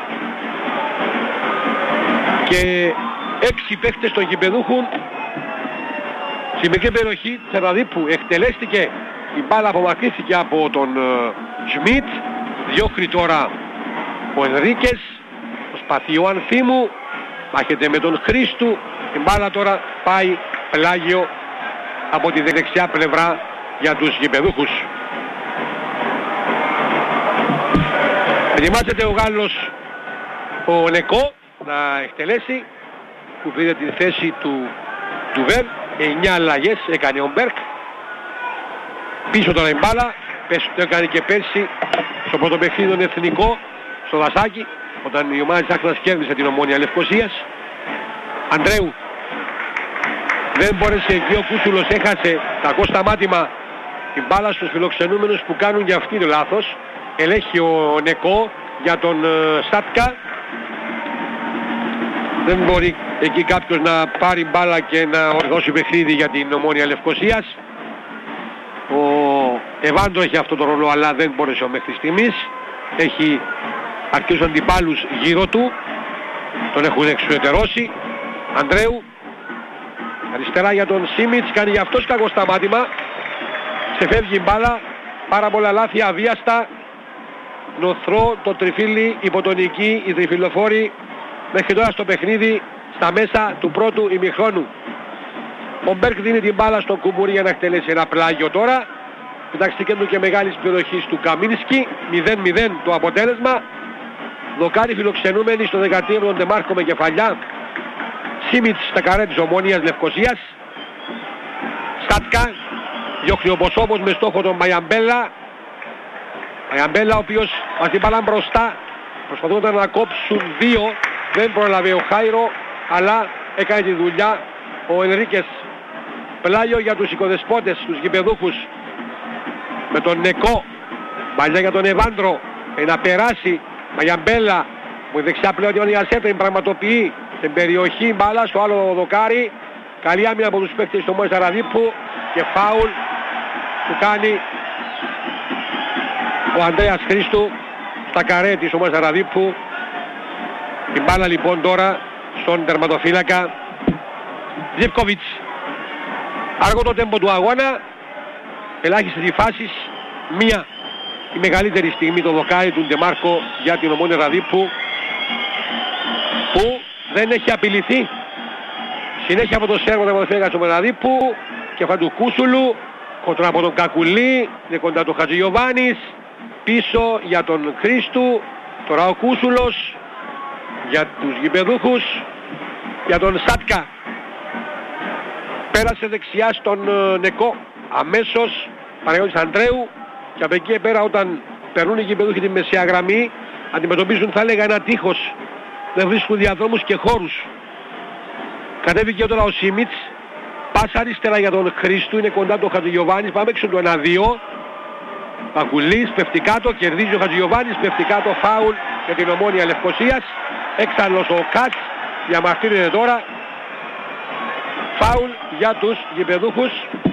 και έξι παίχτες των γηπεδούχων στη μικρή περιοχή της Αραδίπου. Εκτελέστηκε η μπάλα, απομακρύθηκε από τον Σμιτ, διώχνει τώρα ο Ενρίκες, προσπαθεί ο Ανθίμου, μάχεται με τον Χρήστου, η μπάλα τώρα πάει πλάγιο από τη δεξιά πλευρά για τους γηπεδούχους. Ετοιμάζεται ο Γάλλος ο Νεκό να εκτελέσει, που πήρε τη θέση του Ντουβέρ. εννιά αλλαγές έκανε ο Μπέρκ. Πίσω τώρα η μπάλα, πες, το έκανε και πέρσι στο πρώτο παιχνίδι τον εθνικό στο Δασάκι, όταν η ομάδα της Άκρας κέρδισε την Ομόνια Λευκωσίας. Αντρέου, δεν μπόρεσε εκεί, ο Κούσουλος έχασε κακό σταμάτημα την μπάλα στους φιλοξενούμενους που κάνουν για αυτοί το λάθος. Ελέγχει ο Νεκό για τον uh, Σάτκα. Δεν μπορεί εκεί κάποιος να πάρει μπάλα και να οργώσει παιχνίδι για την Ομόνια Λευκωσίας. Ο Εβάντο έχει αυτό το ρόλο, αλλά δεν μπόρεσε μέχρι στιγμής. Έχει αρκετούς αντιπάλους γύρω του, τον έχουν εξουδετερώσει. Αντρέου, αριστερά για τον Σίμιτς, κάνει για αυτός κακό σταμάτημα. Ξεφεύγει η μπάλα, πάρα πολλά λάθη αβίαστα. Νοθρό, το τριφύλι, υποτονική, οι τριφυλοφόροι μέχρι τώρα στο παιχνίδι, στα μέσα του πρώτου ημιχρόνου. Ο Μπέρκ δίνει την μπάλα στον Κουμουρί για να εκτελέσει ένα πλάγιο τώρα. Μεταξύ του και μεγάλης περιοχής του Καμίνσκι, μηδέν μηδέν το αποτέλεσμα. Δοκάρι φιλοξενούμενοι στο δεκατρία με τον Ντεμάρκο με κεφαλιά. Σίμιτς στα καρέ της Ομόνιας Λευκοσίας. Στάτκα, διώχνει ο Μποσόπος με στόχο τον Μαγιαμπέλα. Μαγιαμπέλα ο οποίος μας την μπάλα μπροστά. Προσπαθούν να κόψουν δύο. Δεν πρόλαβε ο Χάιρο, αλλά έκανε τη δουλειά ο Ενρίκες. Πλάγιο για τους οικοδεσπότες, τους γηπεδούχους. Με τον Νεκό. Μπαλιά για τον Εβάντρο. Ε, να περάσει. Μαγιαμπέλα που δεξιά πλέον η Ιασέπριν πραγματοποιεί στην περιοχή μπάλα στο άλλο δοκάρι. Καλή άμυνα από τους παίκτες του Μόης Αραδίππου και φάουλ που κάνει ο Ανδρέας Χρήστου στα καρέ της Μόης Αραδίππου. Την μπάλα λοιπόν τώρα στον τερματοφύλακα Ζιβκοβιτς. Αργό το τέμπο του αγώνα, ελάχιστες οι φάσεις, μία η μεγαλύτερη στιγμή το δοκάρι του Ντεμάρκο για την Ομόνια Αραδίππου που δεν έχει απειληθεί. Συνέχεια από το σέρβο τερματοφύλακα του Αραδίππου και αυτά του Κούσουλου, κοντά από τον Κακουλή, είναι κοντά του Χατζηγιοβάνης, πίσω για τον Χρήστου, τώρα ο Κούσουλος για τους γηπεδούχους, για τον Σάτκα. Πέρασε δεξιά στον uh, Νεκό, αμέσως Παναγιώτης Ανδρέου και από εκεί πέρα όταν περνούν οι γηπεδούχοι τη μεσαία γραμμή αντιμετωπίζουν θα έλεγα ένα τείχος, δεν βρίσκουν διαδρόμους και χώρους. Κατέβηκε τώρα ο Σίμιτς, πάσα αριστερά για τον Χρήστου, είναι κοντά του Χατζηγιοβάνης, πάμε έξω του ένα δύο. Πακουλής, πέφτει κάτω, κερδίζει ο Χατζηγιοβάνης, πέφτει κάτω, φάουλ για την Ομόνια Λευκοσίας. Έξαλλος ο Κάτς, διαμαρτύρεται τώρα. Φάουλ για τους γηπεδούχους.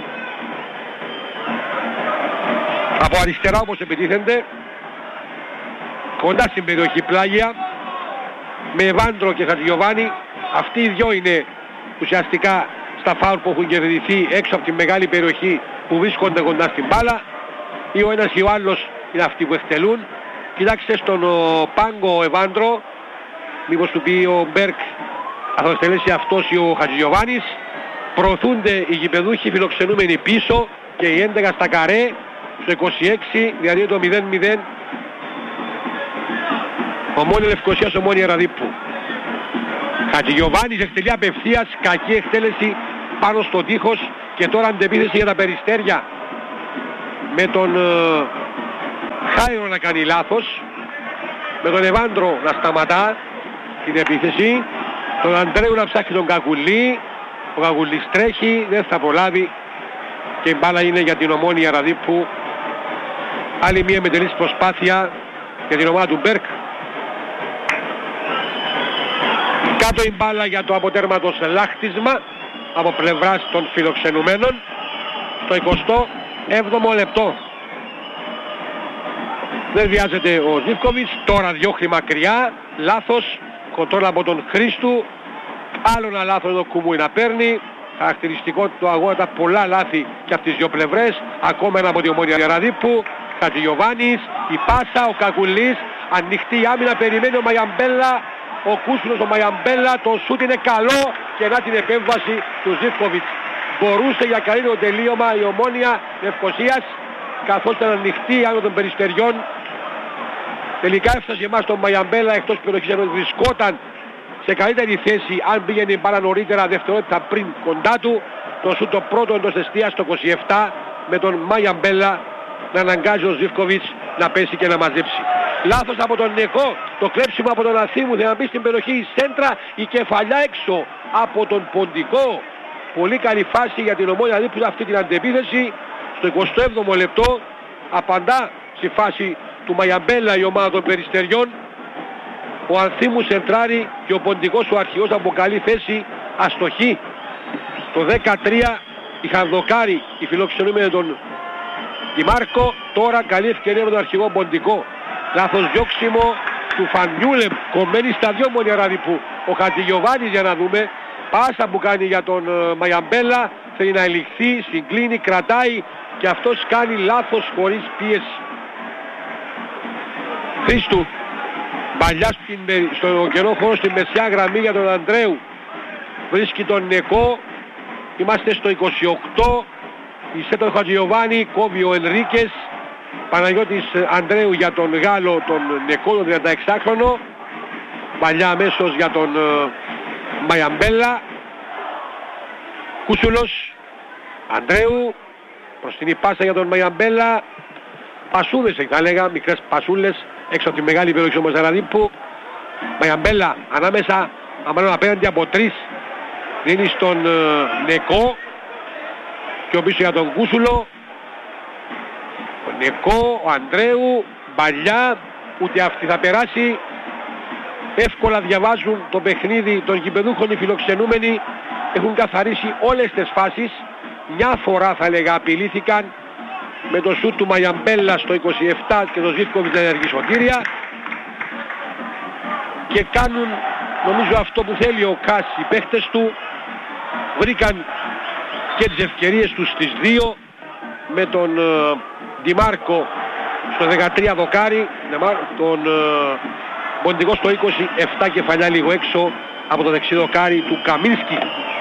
Από αριστερά όπως επιτίθενται. Κοντά στην περιοχή πλάγια. Με Εβάντρο και Χατζηγιοβάνη. Αυτοί οι δυο είναι ουσιαστικά στα φάουλ που έχουν κερδιθεί έξω από τη μεγάλη περιοχή που βρίσκονται κοντά στην μπάλα. Ή ο ένας ή ο άλλος είναι αυτοί που εκτελούν. Κοιτάξτε στον ο, πάγκο ο Εβάντρο. Μήπως του πει ο Μπέρκ θα το εκτελέσει αυτός ή ο Χατζηγιοβάνης. Προωθούνται οι γηπεδούχοι φιλοξενούμενοι πίσω και οι έντεκα στα καρέ στο είκοσι έξι, δηλαδή το μηδέν μηδέν. Ομόνια Λευκοσίας, Ομόνια Αραδίππου. Χατζηγιοβάνης εκτελεί απευθείας, κακή εκτέλεση πάνω στο τείχος και τώρα αντεπίθεση για τα Περιστέρια. Με τον uh, Χάιρο να κάνει λάθος, με τον Εβάντρο να σταματά την επίθεση, τον Ανδρέου να ψάχνει τον Κακουλή, ο Κακουλής τρέχει, δεν θα προλάβει και η μπάλα είναι για την Ομόνια Αραδίππου. Άλλη μια μετελής προσπάθεια για την ομάδα του Μπέρκ. Κάτω η μπάλα για το αποτέρματος λάχτισμα από πλευράς των φιλοξενουμένων στο εικοστό έβδομο λεπτό. Δεν βιάζεται ο Ζιβκοβιτς, τώρα διώχνει μακριά, λάθος, κοντρόλ από τον Χρήστου, άλλο ένα λάθος εδώ Κουμούι να παίρνει. Χαρακτηριστικό του αγώνα ήταν πολλά λάθη και από τις δύο πλευρές, ακόμα ένα από την Ομόνια Αραδίππου. Χατζηγιοβάνης, η πάσα, ο Κακουλής, ανοιχτή η άμυνα, περιμένει ο Μαγιαμπέλα, ο Κούσουλος ο Μαγιαμπέλα, το σούτ είναι καλό και να την επέμβαση του Ζιβκοβιτς. Μπορούσε για καλύτερο τελείωμα η Ομόνια Λευκοσίας, καθώς ήταν ανοιχτή άνω των Περιστεριών. Τελικά έφτασε εμάς τον Μαγιαμπέλα εκτός περιοχής, ενώ βρισκόταν σε καλύτερη θέση αν πήγαινε η μπάλα νωρίτερα δευτερόλεπτα πριν κοντά του. Το σούτ το πρώτο εντός εστίας το είκοσι επτά με τον Μαγιαμπέλα να αναγκάζει ο Ζιβκοβιτς να πέσει και να μαζέψει. Λάθος από τον Νεκό, το κλέψιμο από τον Αθήμου, δεν να μπει στην περιοχή η σέντρα, η κεφαλιά έξω από τον Ποντικό. Πολύ καλή φάση για την Ομόνια Αραδίππου αυτή την αντεπίθεση. Στο εικοστό έβδομο λεπτό απαντά στη φάση του Μαγιαμπέλα η ομάδα των Περιστεριών. Ο Ανθίμου σεντράρει και ο Ποντικός ο αρχηγός από καλή θέση αστοχή. Το δεκατρία είχαν δοκάρει οι φιλοξενούμενοι τον Δημάρκο, τώρα καλή ευκαιρία με τον αρχηγό Ποντικό. Λάθος διώξιμο του Φανιούλεμ, κομμένη στα δυο Ομόνια Αραδίππου. Ο Χατζηγιοβάνης για να δούμε, πάσα που κάνει για τον uh, Μαγιαμπέλα, θέλει να ελιχθεί, συγκλίνει, κρατάει και αυτός κάνει λάθος χωρίς πίεση. Χρήστου, παλιά στο καιρό χώρο στη μεσιά γραμμή για τον Ανδρέου. Βρίσκει τον Νεκό, είμαστε στο είκοσι οκτώ, η σέτα του Χατζηγιοβάνη, κόβει ο Ενρίκες. Παναγιώτης Ανδρέου για τον Γάλλο, τον Νεκό, τον τριανταεξάχρονο. Παλιά αμέσως για τον uh, Μαϊαμπέλα, Κούσουλος, Ανδρέου, προστινή πάσα για τον Μαϊαμπέλα, πασούδες θα λέγα, μικρές πασούλες έξω από τη μεγάλη περιοχή του Μαζαραδίπου. Μαϊαμπέλα ανάμεσα, αμάλλον απέναντι από τρεις, δίνει στον ε, Νεκό και ο πίσω για τον Κούσουλο. Ο Νεκό, ο Ανδρέου, Μπαλιά, ούτε αυτή θα περάσει. Εύκολα διαβάζουν το παιχνίδι των γηπεδούχων οι φιλοξενούμενοι. Έχουν καθαρίσει όλες τις φάσεις. Μια φορά θα λέγα απειλήθηκαν με το σούτ του Μαϊαμπέλα στο είκοσι επτά και το Ζίβκοβιτς να ενεργεί σωτήρια. Και κάνουν νομίζω αυτό που θέλει ο Κάς, οι παίχτες του. Βρήκαν και τις ευκαιρίες τους στις δύο με τον uh, Ντιμάρκο στο δεκατρία δοκάρι, τον uh, Ποντικό στο είκοσι επτά κεφαλιά λίγο έξω από το δεξί δοκάρι του Καμίνσκι.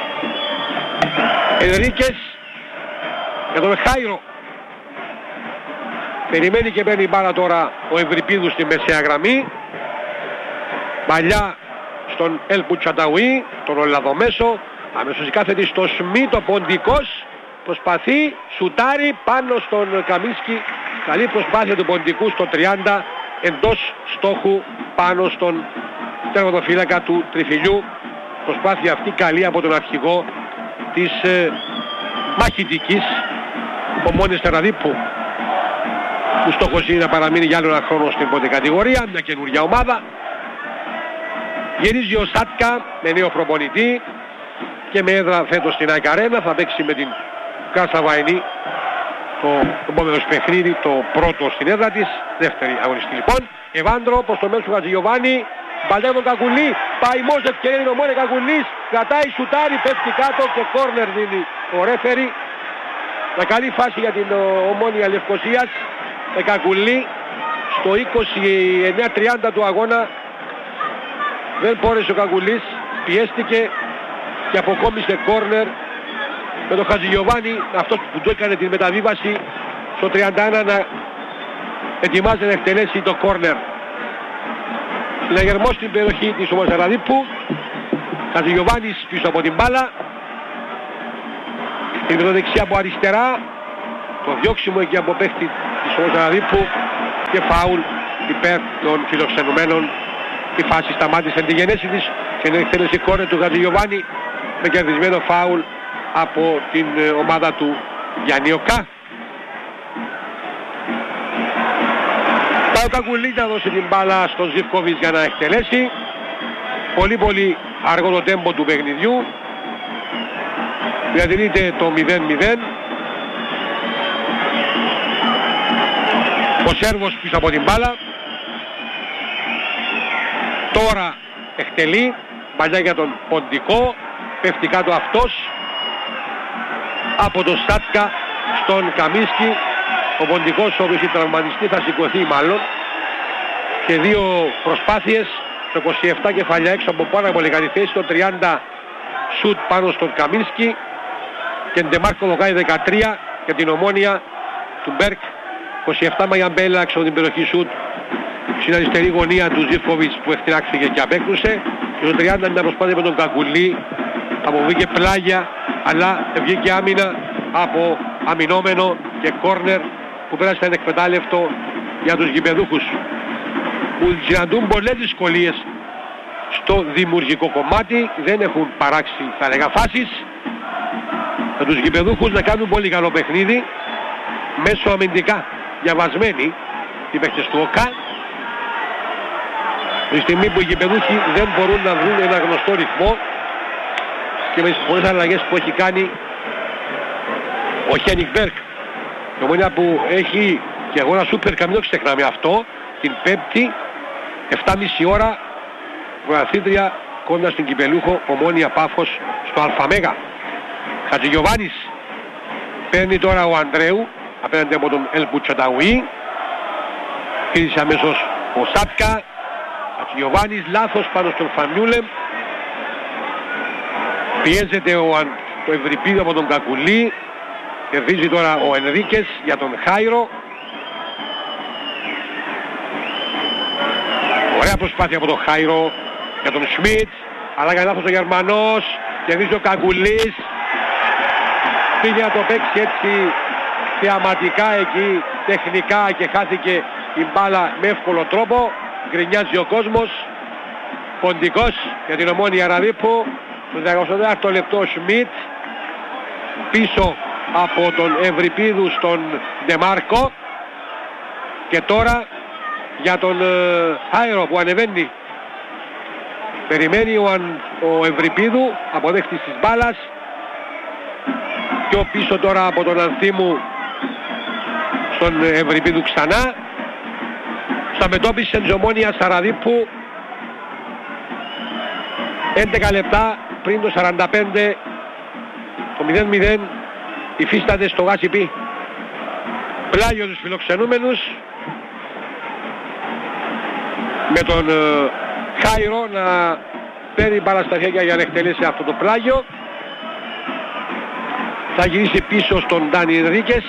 Ενρίκες για τον Χάιρο. Περιμένει και παίρνει μπάλα τώρα ο Ευρυπίδου στη μεσαία γραμμή. Παλιά στον Ελπου Τσανταουί, τον Ολλαδομέσο. Αμέσως η κάθετη στο Σμίτ, ο Ποντικός προσπαθεί, σουτάρει πάνω στον Καμίνσκι. Καλή προσπάθεια του Ποντικού στο τριάντα, εντός στόχου πάνω στον τερματοφύλακα του Τριφυλιού. Προσπάθεια αυτή καλή από τον αρχηγό της ε, μαχητικής Ομόνιας Τεραδίπου, που στόχος είναι να παραμείνει για άλλο ένα χρόνο στην πρώτη κατηγορία, μια καινούργια ομάδα. Γυρίζει ο Σάτκα με νέο προπονητή και με έδρα φέτος στην ΑΕΚ Αρένα. Θα παίξει με την Κάσα Βαϊνή το επόμενο παιχνίδι, το πρώτο στην έδρα της, δεύτερη αγωνιστή λοιπόν. Ευάντρο προς το μέσο του Χατζηγιοβάνη, μπαλτάει τον Κακουλή, πάει μόνος ευκαιρία είναι ο Μόνε Κακουλής, κρατάει, σουτάρει, πέφτει κάτω και κόρνερ δίνει ο ρέφερι. Μια καλή φάση για την Ομόνια Λευκωσίας. Με Κακουλή στο είκοσι εννέα τριάντα του αγώνα δεν μπόρεσε ο Κακουλής, πιέστηκε και αποκόμισε κόρνερ με τον Χατζηγιοβάνη, αυτός που του έκανε την μεταβίβαση στο τριάντα ένα, να ετοιμάζεται να εκτελέσει το κόρνερ. Συναγερμός στην περιοχή της Ομόνιας Τεραδίπου. Χατζηγιοβάνης πίσω από την μπάλα. Την πρωτοδεξιά από αριστερά. Το διώξιμο εκεί από παίχτη της Ομόνιας Τεραδίπου και φάουλ υπέρ των φιλοξενουμένων. Η φάση σταμάτησε την γενέση της και την εκτέλεση κόρνερ του Χατζηγιοβάνη με κερδισμένο φάουλ από την ομάδα του Γιάννη Οκά. Πάει ο Κακουλής να δώσει την μπάλα στον Ζιβκοβιτς για να εκτελέσει. Πολύ πολύ αργό το τέμπο του παιχνιδιού. Διατηρείται το μηδέν μηδέν. Ο Σέρβος πίσω από την μπάλα. Τώρα εκτελεί. Μπαλιά για τον Ποντικό. Πέφτει κάτω αυτός. Από τον Σάτκα στον Καμίνσκι. Ο Ποντικός, ο οποίος είναι τραυματιστή, θα σηκωθεί μάλλον. Και δύο προσπάθειες. Το είκοσι επτά κεφαλιά έξω από πάρα πολύ καλή θέση. Το τριάντα σουτ πάνω στον Καμίνσκι. Και Ντεμάρκο δοκάει δεκατρία για την Ομόνια του Μπέρκ. είκοσι επτά Μαϊαμπέλα έξω από την περιοχή σουτ στην αριστερή γωνία του Ζιβκοβιτς που εκτινάχθηκε και απέκρουσε. Και στο τριάντα μια προσπάθεια με τον Κακουλή. Αποβήκε πλάγια, αλλά βγήκε άμυνα από αμυνόμενο και κόρνερ που πέρασε ανεκμετάλλευτο για τους γηπεδούχους, που συναντούν πολλές δυσκολίες στο δημιουργικό κομμάτι. Δεν έχουν παράξει θα λέγα φάσεις. Με τους γηπεδούχους να κάνουν πολύ καλό παιχνίδι, μέσω αμυντικά διαβασμένοι οι παίκτες του ΟΚΑ. Τη στιγμή που οι γηπεδούχοι δεν μπορούν να βρουν ένα γνωστό ρυθμό και με τις πολλές αλλαγές που έχει κάνει ο Χένικ Μπέρκ. Η Ομόνια που έχει και αγώνα σούπερ, καμία ξεχνάμε αυτό, την Πέμπτη επτά και μισή ώρα, πρωταθλήτρια κοντά στην κυπελούχο Ομόνια Πάφος στο Αλφαμέγα. Χατζηγιοβάνης παίρνει τώρα ο Ανδρέου απέναντι από τον Ελπου Τσανταουί. Χτίζει αμέσως ο Σάτκα. Χατζηγιοβάνης λάθος πάνω στον Φανιούλεμ. Πιέζεται ο, Αν... το Ευρυπίδο από τον Κακουλή. Κερδίζει τώρα ο Ενρίκες για τον Χάιρο. Ωραία προσπάθεια από τον Χάιρο για τον Σμιτ. Αλλά κάνει λάθος ο Γερμανός, κερδίζει ο Κακουλής. Πήγε να το παίξει έτσι θεαματικά εκεί, τεχνικά και χάθηκε η μπάλα με εύκολο τρόπο. Γκρινιάζει ο κόσμος. Ποντικός για την Ομόνοια Ραδίππου. Το διακοσιοθέατο λεπτό Σμιτ. Πίσω από τον Ευρυπίδου στον Ντεμάρκο. Και τώρα για τον Χάιρο που ανεβαίνει. Περιμένει ο, Αν, ο Ευρυπίδου, αποδέχτης της μπάλας. Πιο πίσω τώρα από τον Ανθίμου στον Ευρυπίδου ξανά. Στα μετώπιση της Ομόνοιας Ραδίππου. έντεκα λεπτά πριν το σαράντα πέντε, το μηδέν μηδέν υφίσταται στο Γάσιπι. Πλάγιο τους φιλοξενούμενους, με τον ε, Χάιρο να παίρνει μπάλα στα χέρια για να εκτελέσει αυτό το πλάγιο. Θα γυρίσει πίσω στον Ντάνι Ενρίκες.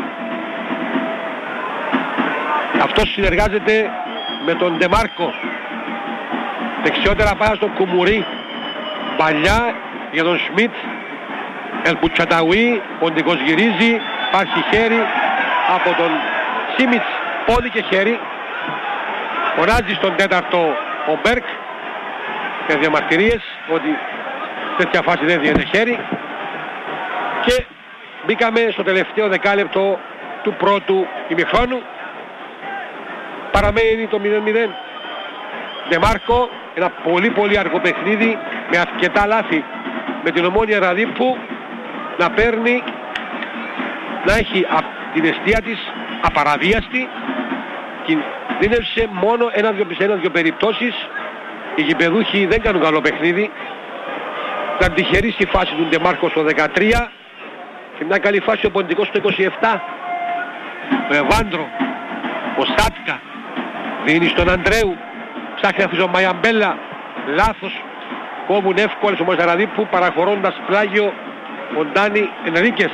Αυτός συνεργάζεται με τον Ντεμάρκο. Δεξιότερα πάει στον Κουμουρί. Παλιά για τον Σμιτ. Ελπουτσαταουί. Ποντικός γυρίζει. Υπάρχει χέρι από τον Σίμιτς. Πόδι και χέρι. Φωνάζει στον τέταρτο ο Μπέρκ και διαμαρτυρίες ότι τέτοια φάση δεν δίνεται χέρι. Και μπήκαμε στο τελευταίο δεκάλεπτο του πρώτου ημιχρόνου. Παραμένει το μηδέν μηδέν. Ντεμάρκο, ένα πολύ πολύ αργό παιχνίδι με αρκετά λάθη με την Ομόνοια Ραδίππου να παίρνει, να έχει την εστία της απαραβίαστη. Κινδύνευσε μόνο ένα-δυο ένα-δυο περιπτώσεις. Οι γηπεδούχοι δεν κάνουν καλό παιχνίδι. Ήταν τυχερή στη φάση του Ντεμάρκο στο δεκατρία και μια καλή φάση ο Ποντικός στο είκοσι επτά. Ο Εβάντρο, ο Σάτκα δίνει στον Αντρέου, ψάχνει να αφήσει ο Μαϊαμπέλα, λάθος, κόβουν εύκολα στο Μοζαραδίππου παραχωρώντας πλάγιο ο Ντάνι Ενρίκες.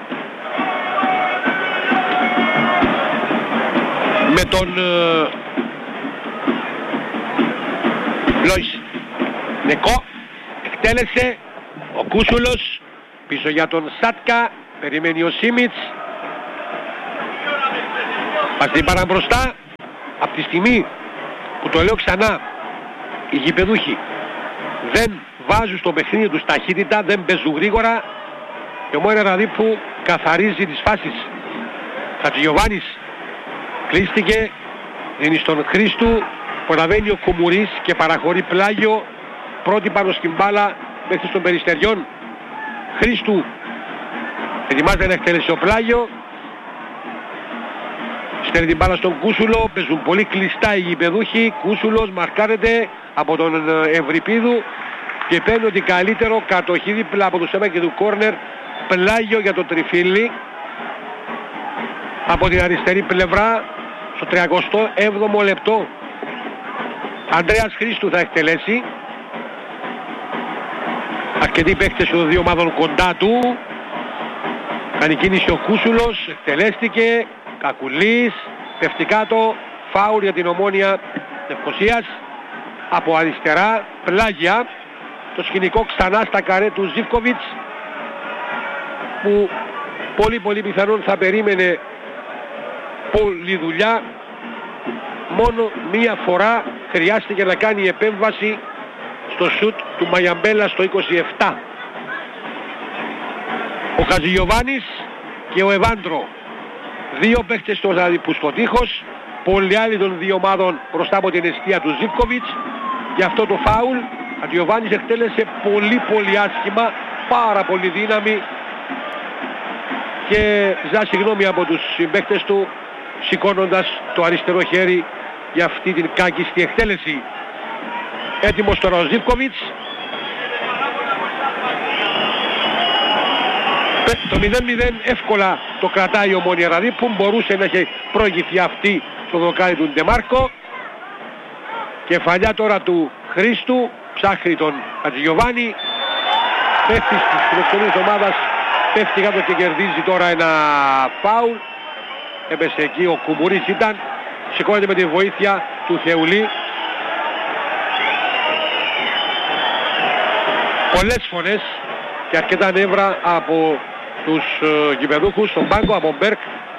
Με τον ε, Λόις Νεκό εκτέλεσε ο Κούσουλος, πίσω για τον Σάτκα, περιμένει ο Σίμιτς. Πasti παρά μπροστά. Από τη στιγμή που το λέω ξανά, οι γηπεδούχοι δεν βάζουν στο παιχνίδι τους ταχύτητα, δεν παίζουν γρήγορα, και ο Ομόνοια Ραδίππου καθαρίζει τις φάσεις. Χατζηγιοβάνης κλείστηκε, δίνει στον Χρήστου, προλαβαίνει ο Κουμουρίς και παραχωρεί πλάγιο, πρώτη πάνω στην μπάλα μέχρι των Περιστεριών. Χρήστου ετοιμάζεται να εκτελέσει ο πλάγιο, στέλνει την μπάλα στον Κούσουλο, παίζουν πολύ κλειστά οι γηπεδούχοι. Κούσουλος μαρκάρεται από τον Ευρυπίδου και παίρνει ότι καλύτερο κατοχή δίπλα από το σέμα και του κόρνερ, πλάγιο για το Τριφύλλι από την αριστερή πλευρά στο τριακοστό έβδομο λεπτό. Ανδρέας Χρήστου θα εκτελέσει. Αρκετοί παίκτες των δύο ομάδων κοντά του. Κάνει κίνηση ο Κούσουλος, εκτελέστηκε. Κακουλής, πέφτει κάτω, φάουλ για την Ομόνοια Λευκωσίας. Από αριστερά, πλάγια. Το σκηνικό ξανά στα καρέ του Ζίβκοβιτς, που πολύ πολύ πιθανόν θα περίμενε πολλή δουλειά. Μόνο μία φορά χρειάστηκε να κάνει επέμβαση στο σουτ του Μαϊαμπέλα στο είκοσι επτά. Ο Χατζηγιοβάνης και ο Εβάντρο, δύο παίχτες που στο τείχος, πολλοί άλλοι των δύο ομάδων μπροστά από την εστία του Ζίβκοβιτς. Γι' αυτό το φάουλ. Ο Χατζηγιοβάνης εκτέλεσε πολύ πολύ άσχημα, πάρα πολύ δύναμη, και ζητά συγγνώμη από τους συμπαίκτες του, σηκώνοντας το αριστερό χέρι για αυτή την κάκιστη εκτέλεση. Έτοιμος τώρα ο Ζίβκοβιτς. Το μηδέν μηδέν εύκολα το κρατάει η Ομόνοια Ραδίππου, που μπορούσε να έχει προηγηθεί αυτή στο δοκάρι του Ντεμάρκο. Κεφαλιά τώρα του Χρήστου, ψάχνει τον Χατζηγιοβάνη, πέφτει στις φιλοξενίες ομάδας, πέφτει κάτω και κερδίζει τώρα ένα φάουλ. Έπεσε εκεί, ο Κουμουρίς ήταν, σηκώνεται με τη βοήθεια του Θεουλή. πολλές φορές και αρκετά νεύρα από τους uh, γηπεδούχους στον πάγκο, από Μπέρκ.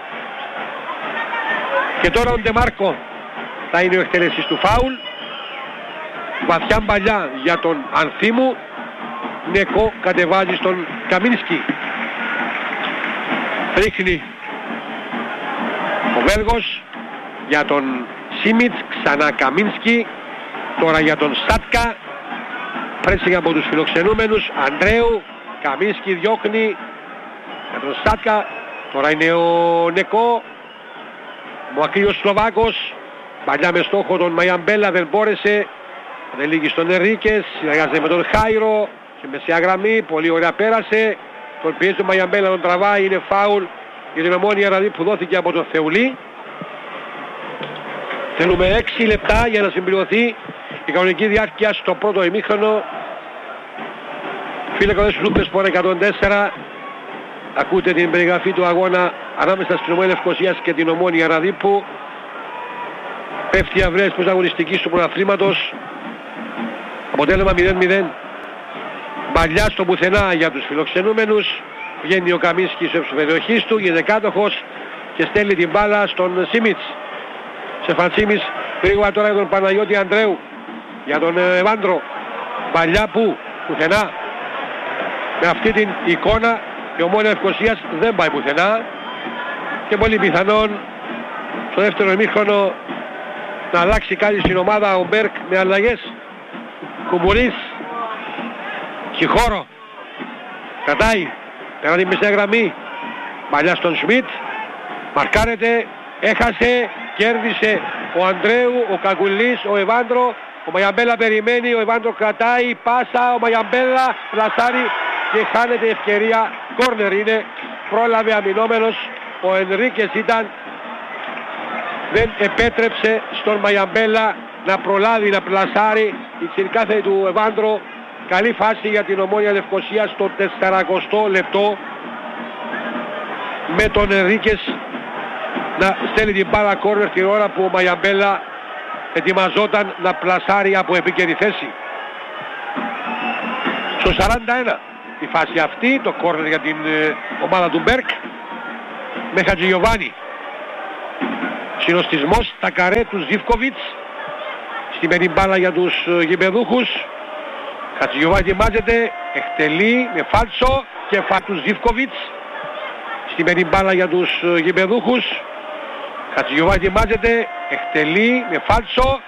Και τώρα ο Ντεμάρκο θα είναι ο εκτελεστής του φάουλ. Βαθιά μπαλιά για τον Ανθίμου. Νεκό κατεβάζει στον Καμίνσκι. Ρίχνει ο Βέλγος για τον Σίμιτς, ξανά Καμίνσκι. Τώρα για τον Σάτκα. Πρέσσινγκ από τους φιλοξενούμενους. Ανδρέου, Καμίνσκι διώχνει για τον Σάτκα. Τώρα είναι ο Νεκό. Μακρύος Σλοβάκος. Παλιά με στόχο τον Μαϊαμπέλα, δεν μπόρεσε. Δεν λύγει στον Ενρίκες. Συνεργάζεται με τον Χάιρο. Σε μεσαία γραμμή. Πολύ ωραία πέρασε. Τον πιέζει τον Μαϊαμπέλα, τον τραβάει. Είναι φάουλ για την Ομόνοια Ραδί που δόθηκε από τον Θεουλή. Θέλουμε έξι λεπτά για να συμπληρωθεί η κανονική διάρκεια στο πρώτο ημίχρονο. Φίλε κοντές Λούπες πόρα εκατόν τέσσερα. Ακούτε την περιγραφή του αγώνα ανάμεσα στην Ομόνοια Λευκωσίας και την Ομόνοια Ραδίππου. Πέφτει η αυραία της πρωταγωνιστικής του πρωταθλήματος. Αποτέλεσμα μηδέν μηδέν. Μπαλιά στο πουθενά για τους φιλοξενούμενους. Βγαίνει ο Καμίνσκι στο περιοχής του, γίνεται κάτοχος και στέλνει την μπάλα στον Σίμιτς. Σε Φαντσίμης, γρήγορα τώρα για τον Παναγιώτη Ανδρέου. Για τον Ευάντρο. Μπαλιά που, πουθενά. Με αυτή την εικόνα η Ομόνοια Λευκωσίας δεν πάει πουθενά. Και πολύ πιθανόν στο δεύτερο ημίχρονο να αλλάξει κάτι στην ομάδα ο Μπέρκ με αλλαγές. Κουμπουρής. Χιχώρο. Κρατάει. Πέρα την μεσαία γραμμή. Παλιά στον Σμιτ. Μαρκάρεται. Έχασε. Κέρδισε ο Ανδρέου, ο Καγκουλής, ο Ευάντρο. Ο Μαϊαμπέλα περιμένει. Ο Ευάντρο κρατάει. Πάσα. Ο Μαϊαμπέλα πλασάρει και χάνεται η ευκαιρία. Κόρνερ είναι. Πρόλαβε αμυνόμενος. Ο Ενρίκες ήταν. Δεν επέτρεψε στον Μαϊαμπέλα να προλάβει να πλασάρει. Η ξηρικάθαρη του Ευάντρο. Καλή φάση για την Ομόνοια Λευκωσία στο τεσσαρακοστό λεπτό. Με τον Ενρίκες να στέλνει την μπάλα κόρνερ την ώρα που ο Μαϊαμπέλα ετοιμαζόταν να πλασάρει από επίκαιρη θέση. Στο σαράντα ένα η φάση αυτή, το κόρνερ για την ε, ομάδα του Μπέρκ με Χατζηγιοβάνι. Συνοστισμός στα καρέ του Ζίβκοβιτς. Στημένη μπάλα για τους ε, γηπεδούχους. Χατζηγιοβάνι ετοιμάζεται, εκτελεί με φάλτσο και φα του Ζίβκοβιτς. Στημένη μπάλα για τους ε, γηπεδούχους. Χατζηγιοβάνι ετοιμάζεται, εκτελεί με φάλτσο